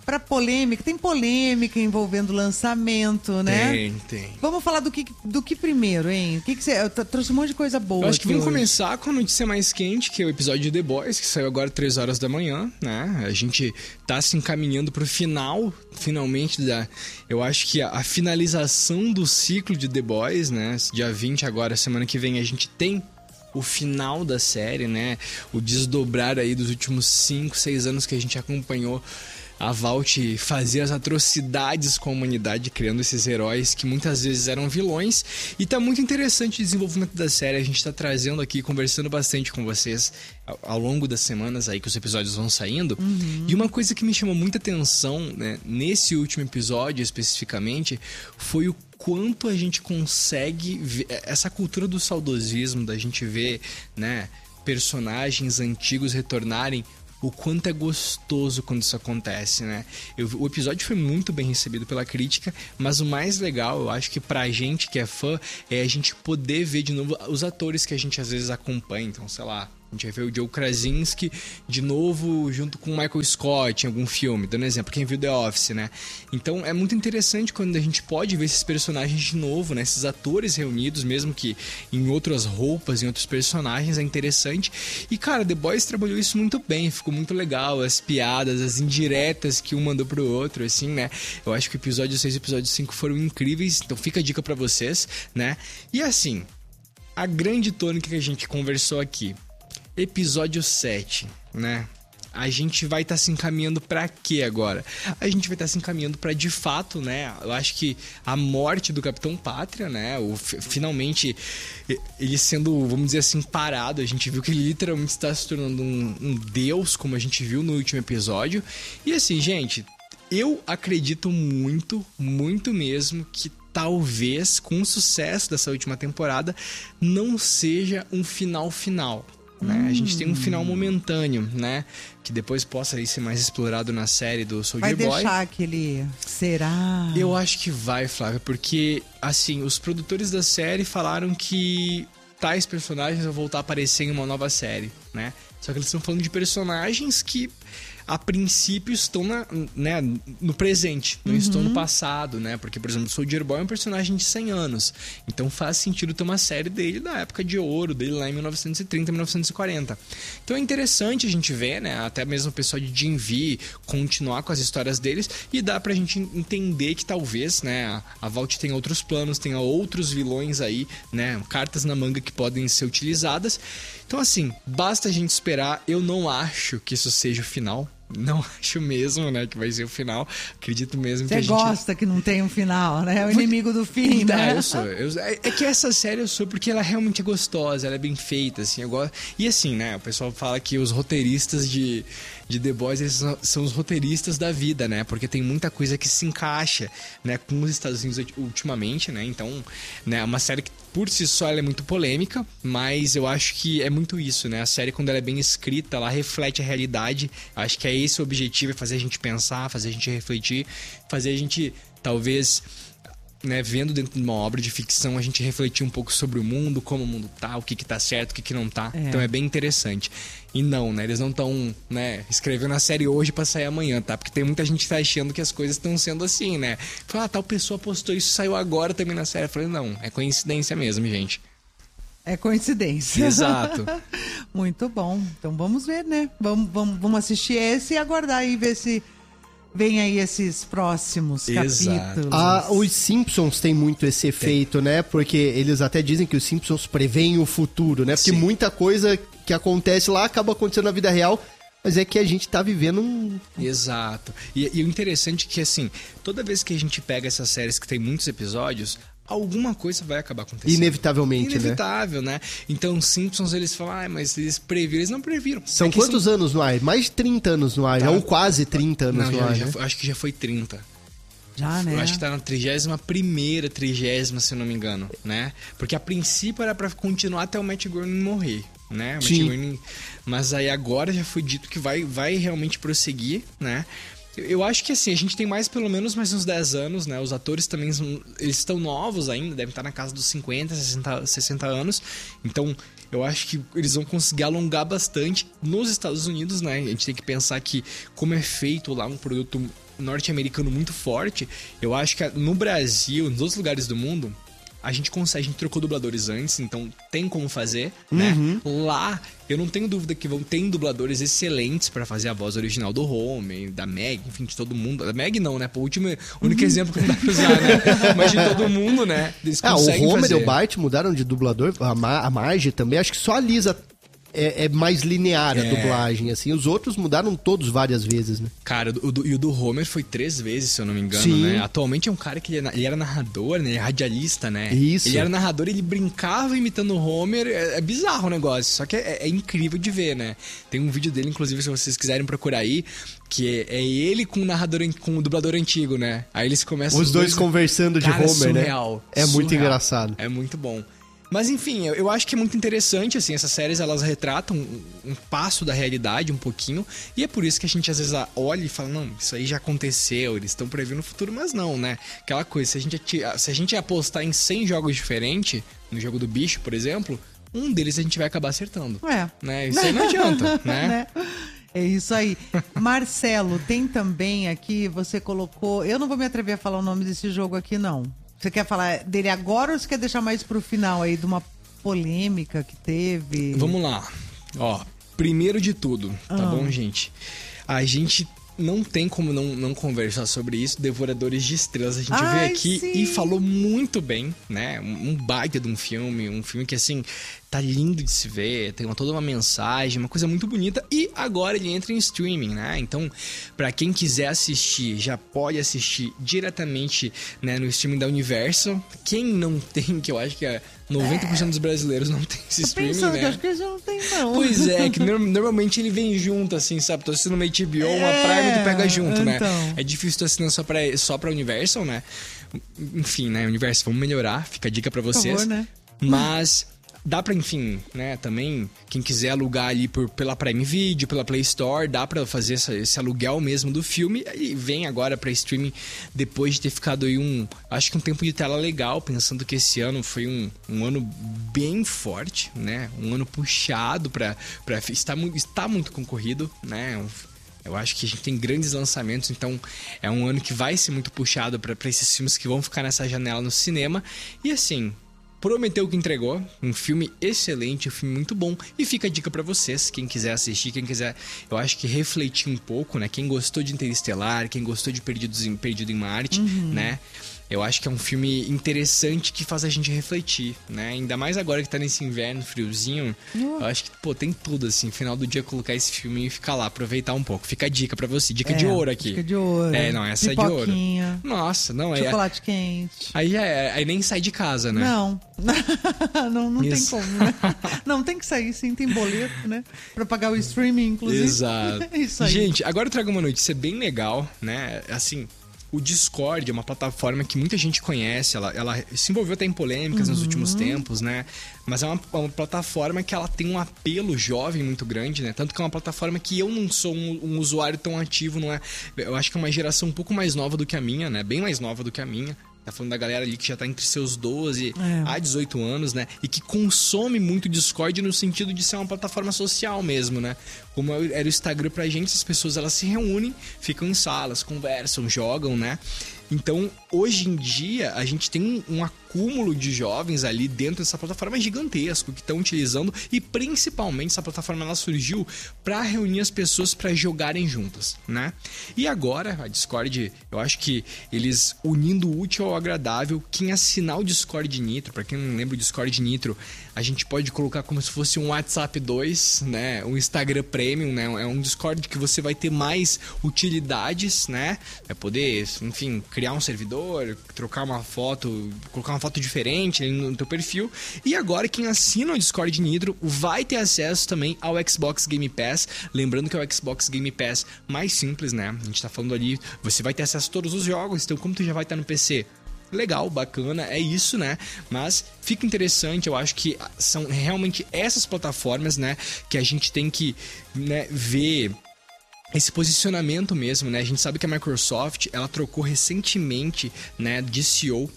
pra polêmica. Tem polêmica envolvendo lançamento, né? Tem. Vamos falar do que primeiro, hein? O que você... Eu trouxe um monte de coisa boa. Eu acho que vamos hoje. começar com a notícia mais quente, que é o episódio de The Boys, que saiu agora 3 horas da manhã, né? A gente tá se encaminhando pro final, finalmente, eu acho que a finalização do ciclo de The Boys, né? Dia 20 agora, semana que vem, a gente tem o final da série, né? O desdobrar aí dos últimos 5, 6 anos que a gente acompanhou a Vault fazer as atrocidades com a humanidade, criando esses heróis que muitas vezes eram vilões. E tá muito interessante o desenvolvimento da série. A gente tá trazendo aqui, conversando bastante com vocês ao longo das semanas aí que os episódios vão saindo. E uma coisa que me chamou muita atenção, né, nesse último episódio especificamente, foi o quanto a gente consegue ver essa cultura do saudosismo, da gente ver, né, personagens antigos retornarem. O quanto é gostoso quando isso acontece, né? O episódio foi muito bem recebido pela crítica, mas o mais legal, eu acho que pra gente que é fã, é a gente poder ver de novo os atores que a gente às vezes acompanha. Então, sei lá, a gente vai ver o Joe Krasinski de novo junto com o Michael Scott em algum filme, dando exemplo, quem viu The Office, né? Então é muito interessante quando a gente pode ver esses personagens de novo, né? Esses atores reunidos, mesmo que em outras roupas, em outros personagens, é interessante. E cara, The Boys trabalhou isso muito bem, ficou muito legal, as piadas, as indiretas que um mandou pro outro, assim, né? Eu acho que o episódio 6 e o episódio 5 foram incríveis, então fica a dica pra vocês, né? E assim, a grande tônica que a gente conversou aqui, episódio 7, né? A gente vai estar se encaminhando pra quê agora? A gente vai estar se encaminhando pra, de fato, né? Eu acho que a morte do Capitão Pátria, né? Finalmente, ele sendo, vamos dizer assim, parado. A gente viu que ele literalmente está se tornando um deus, como a gente viu no último episódio. E assim, gente, eu acredito muito, muito mesmo que talvez, com o sucesso dessa última temporada, não seja um final. Né? A gente tem um final momentâneo, né? Que depois possa aí ser mais explorado na série do Soldier Boy. Vai deixar aquele... Será? Eu acho que vai, Flávia, porque, assim, os produtores da série falaram que tais personagens vão voltar a aparecer em uma nova série, né? Só que eles estão falando de personagens que, a princípio, estão no presente, não estão no passado, né? Porque, por exemplo, o Soldier Boy é um personagem de 100 anos. Então faz sentido ter uma série dele da época de ouro, dele lá em 1930, 1940. Então é interessante a gente ver, né? Até mesmo o pessoal de Gen V continuar com as histórias deles, e dá pra gente entender que talvez, né, a Vault tenha outros planos, tenha outros vilões aí, né? Cartas na manga que podem ser utilizadas. Então, assim, basta a gente esperar. Eu não acho que isso seja o final. Não acho mesmo, né, que vai ser o final. Acredito mesmo que a gente... Você gosta que não tem um final, né? É o inimigo do fim, né? Eu sou. É que essa série eu sou porque ela realmente é gostosa, ela é bem feita, assim, eu gosto. E assim, né, o pessoal fala que os roteiristas de The Boys, eles são os roteiristas da vida, né? Porque tem muita coisa que se encaixa, né, com os Estados Unidos ultimamente, né? Então, né, é uma série que por si só ela é muito polêmica, mas eu acho que é muito isso, né? A série, quando ela é bem escrita, ela reflete a realidade. Acho que é esse o objetivo, é fazer a gente pensar, fazer a gente refletir, fazer a gente, talvez, né, vendo dentro de uma obra de ficção, a gente refletir um pouco sobre o mundo, como o mundo tá, o que tá certo, o que não tá. Então é bem interessante. E não, né, eles não estão, né, escrevendo a série hoje pra sair amanhã, tá? Porque tem muita gente que tá achando que as coisas estão sendo assim, né? Fala, tal pessoa postou isso, saiu agora também na série. Eu falei, não, é coincidência mesmo, gente. É coincidência. Exato. Muito bom. Então vamos ver, né? Vamos assistir esse e aguardar e ver se vem aí esses próximos capítulos. Os Simpsons têm muito esse efeito, né? Porque eles até dizem que os Simpsons preveem o futuro, né? Porque muita coisa que acontece lá acaba acontecendo na vida real, mas é que a gente tá vivendo um... Exato. E o interessante é que, assim, toda vez que a gente pega essas séries que tem muitos episódios, alguma coisa vai acabar acontecendo. Inevitavelmente, Inevitável, né? Então, os Simpsons, eles falam, mas eles previram, eles não previram. São quantos anos no ar? Mais de 30 anos no ar, ou quase 30 anos no ar, né? Acho que já foi 30. Já, né? Eu acho que tá na 31ª, 30ª, se eu não me engano, né? Porque a princípio era pra continuar até o Matt Groening morrer, né? Mas aí agora já foi dito que vai realmente prosseguir, né? Eu acho que assim, a gente tem pelo menos mais uns 10 anos, né? Os atores também, eles estão novos ainda, devem estar na casa dos 50, 60 anos. Então, eu acho que eles vão conseguir alongar bastante nos Estados Unidos, né? A gente tem que pensar que, como é feito lá um produto norte-americano muito forte, eu acho que no Brasil, nos outros lugares do mundo, a gente trocou dubladores antes, então tem como fazer, né? Lá, eu não tenho dúvida que ter dubladores excelentes pra fazer a voz original do Homer, da Meg, enfim, de todo mundo. Da Meg não, né? O único exemplo que não dá pra usar, né? Mas de todo mundo, né? Eles conseguem o Homer fazer. e o Bart mudaram de dublador, a Marge também, acho que só a Lisa é mais linear a dublagem, assim. Os outros mudaram todos várias vezes, né? Cara, o do Homer foi 3 vezes, se eu não me engano, Sim. né? Atualmente é um cara que ele era narrador, né? Radialista, né? Isso. Ele era narrador, ele brincava imitando o Homer. É bizarro o negócio, só que é incrível de ver, né? Tem um vídeo dele, inclusive, se vocês quiserem procurar aí, que é ele com o dublador antigo, né? Aí eles começam... Os dois conversando de Homer, surreal, né? É muito engraçado. É muito bom. Mas enfim, eu acho que é muito interessante, assim, essas séries, elas retratam um passo da realidade um pouquinho, e é por isso que a gente às vezes olha e fala, não, isso aí já aconteceu, eles estão prevendo o futuro, mas não, né? Aquela coisa, se a gente apostar em 100 jogos diferentes, no jogo do bicho, por exemplo, um deles a gente vai acabar acertando. Né? Isso aí não adianta, né? É isso aí. Marcelo, tem também aqui, você colocou... Eu não vou me atrever a falar o nome desse jogo aqui, não. Você quer falar dele agora ou você quer deixar mais pro final aí de uma polêmica que teve? Vamos lá. Ó, primeiro de tudo, tá bom, gente? A gente não tem como não conversar sobre isso. Devoradores de Estrelas, a gente veio aqui e falou muito bem, né? Um baita de um filme que, assim, tá lindo de se ver, tem toda uma mensagem, uma coisa muito bonita, e agora ele entra em streaming, né? Então, pra quem quiser assistir, já pode assistir diretamente, né, no streaming da Universal. Quem não tem, que eu acho que 90% dos brasileiros não tem esse streaming, né? Que acho que eles não tem, não. Pois é, que normalmente ele vem junto, assim, sabe? Tô assinando uma HBO, uma Prime, tu pega junto, então. né? É difícil tu assinar só pra Universal, né? Enfim, né, Universal, vamos melhorar, fica a dica pra vocês. Por favor, né? Mas dá pra, enfim, né, também, quem quiser alugar ali pela Prime Video, pela Play Store, dá pra fazer esse aluguel mesmo do filme, e vem agora pra streaming depois de ter ficado aí acho que um tempo de tela legal, pensando que esse ano foi um ano bem forte, né, um ano puxado está muito concorrido, né, eu acho que a gente tem grandes lançamentos, então é um ano que vai ser muito puxado pra esses filmes que vão ficar nessa janela no cinema, e assim... Prometeu que entregou, um filme excelente, um filme muito bom, e fica a dica pra vocês, quem quiser assistir, quem quiser, eu acho que refletir um pouco, né, quem gostou de Interestelar, quem gostou de Perdido em Marte, né, eu acho que é um filme interessante que faz a gente refletir, né, ainda mais agora que tá nesse inverno friozinho, eu acho que, tem tudo, assim, final do dia colocar esse filme e ficar lá, aproveitar um pouco, fica a dica pra você, dica de ouro aqui. Dica de ouro. Não, essa é de ouro. Nossa, não, chocolate quente. Aí nem sai de casa, né? Não tem como, né? Não, tem que sair, sim, tem boleto, né? Pra pagar o streaming, inclusive. Exato. É isso aí. Gente, agora eu trago uma notícia bem legal, né? Assim, o Discord é uma plataforma que muita gente conhece, ela se envolveu até em polêmicas nos últimos tempos, né? Mas é uma plataforma que ela tem um apelo jovem muito grande, né? Tanto que é uma plataforma que eu não sou um usuário tão ativo, não é? Eu acho que é uma geração um pouco mais nova do que a minha, né? Bem mais nova do que a minha. Tá falando da galera ali que já tá entre seus 12 a 18 anos, né? E que consome muito Discord no sentido de ser uma plataforma social mesmo, né? Como era o Instagram pra gente, as pessoas elas se reúnem, ficam em salas, conversam, jogam, né? Então, hoje em dia, a gente tem um acúmulo de jovens ali dentro dessa plataforma gigantesco que estão utilizando, e principalmente essa plataforma ela surgiu para reunir as pessoas para jogarem juntas, né? E agora, a Discord, eu acho que eles unindo o útil ao agradável, quem assinar o Discord Nitro, para quem não lembra o Discord Nitro, a gente pode colocar como se fosse um WhatsApp 2, né? Um Instagram Premium, né? É um Discord que você vai ter mais utilidades, né? Vai poder, enfim, criar um servidor, trocar uma foto, colocar uma foto diferente no teu perfil. E agora quem assina o Discord Nitro vai ter acesso também ao Xbox Game Pass. Lembrando que é o Xbox Game Pass mais simples, né? A gente tá falando ali, você vai ter acesso a todos os jogos, então como tu já vai estar no PC... Legal, bacana, é isso, né? Mas fica interessante, eu acho que são realmente essas plataformas, né, que a gente tem que, né, ver esse posicionamento mesmo, né? A gente sabe que a Microsoft, ela trocou recentemente, né, de CEO.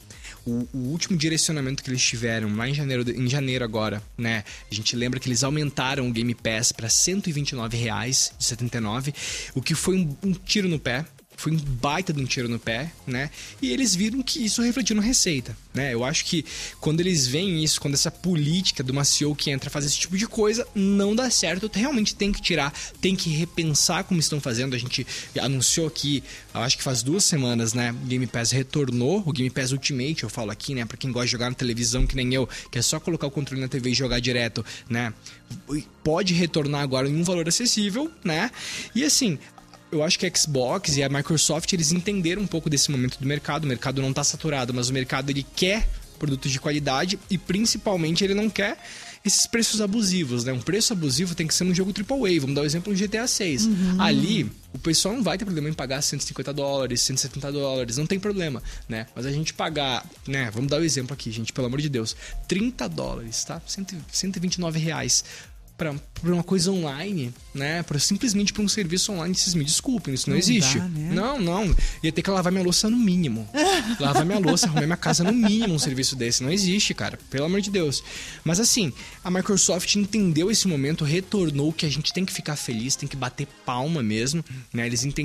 o último direcionamento que eles tiveram lá em janeiro agora, né? A gente lembra que eles aumentaram o Game Pass para R$129,79, o que foi um tiro no pé. Foi um baita de um tiro no pé, né? E eles viram que isso refletiu na receita, né? Eu acho que quando eles veem isso, quando essa política de uma CEO que entra fazer esse tipo de coisa, não dá certo. Realmente tem que tirar, tem que repensar como estão fazendo. A gente anunciou aqui, eu acho que faz 2 semanas, né? O Game Pass retornou, o Game Pass Ultimate, eu falo aqui, né? Pra quem gosta de jogar na televisão, que nem eu, que é só colocar o controle na TV e jogar direto, né? Pode retornar agora em um valor acessível, né? E assim... Eu acho que a Xbox e a Microsoft, eles entenderam um pouco desse momento do mercado. O mercado não está saturado, mas o mercado ele quer produtos de qualidade e principalmente ele não quer esses preços abusivos, né? Um preço abusivo tem que ser num jogo AAA. Vamos dar um exemplo no GTA 6. Ali, o pessoal não vai ter problema em pagar $150, $170, não tem problema, né? Mas a gente pagar, né? Vamos dar um exemplo aqui, gente, pelo amor de Deus. $30, tá? R$129. Pra uma coisa online, né? Simplesmente pra um serviço online, vocês me desculpem, isso não existe. Dá, né? Não. Ia ter que lavar minha louça no mínimo. Lavar minha louça, arrumar minha casa no mínimo, um serviço desse. Não existe, cara. Pelo amor de Deus. Mas assim, a Microsoft entendeu esse momento, retornou que a gente tem que ficar feliz, tem que bater palma mesmo, né? Eles entenderam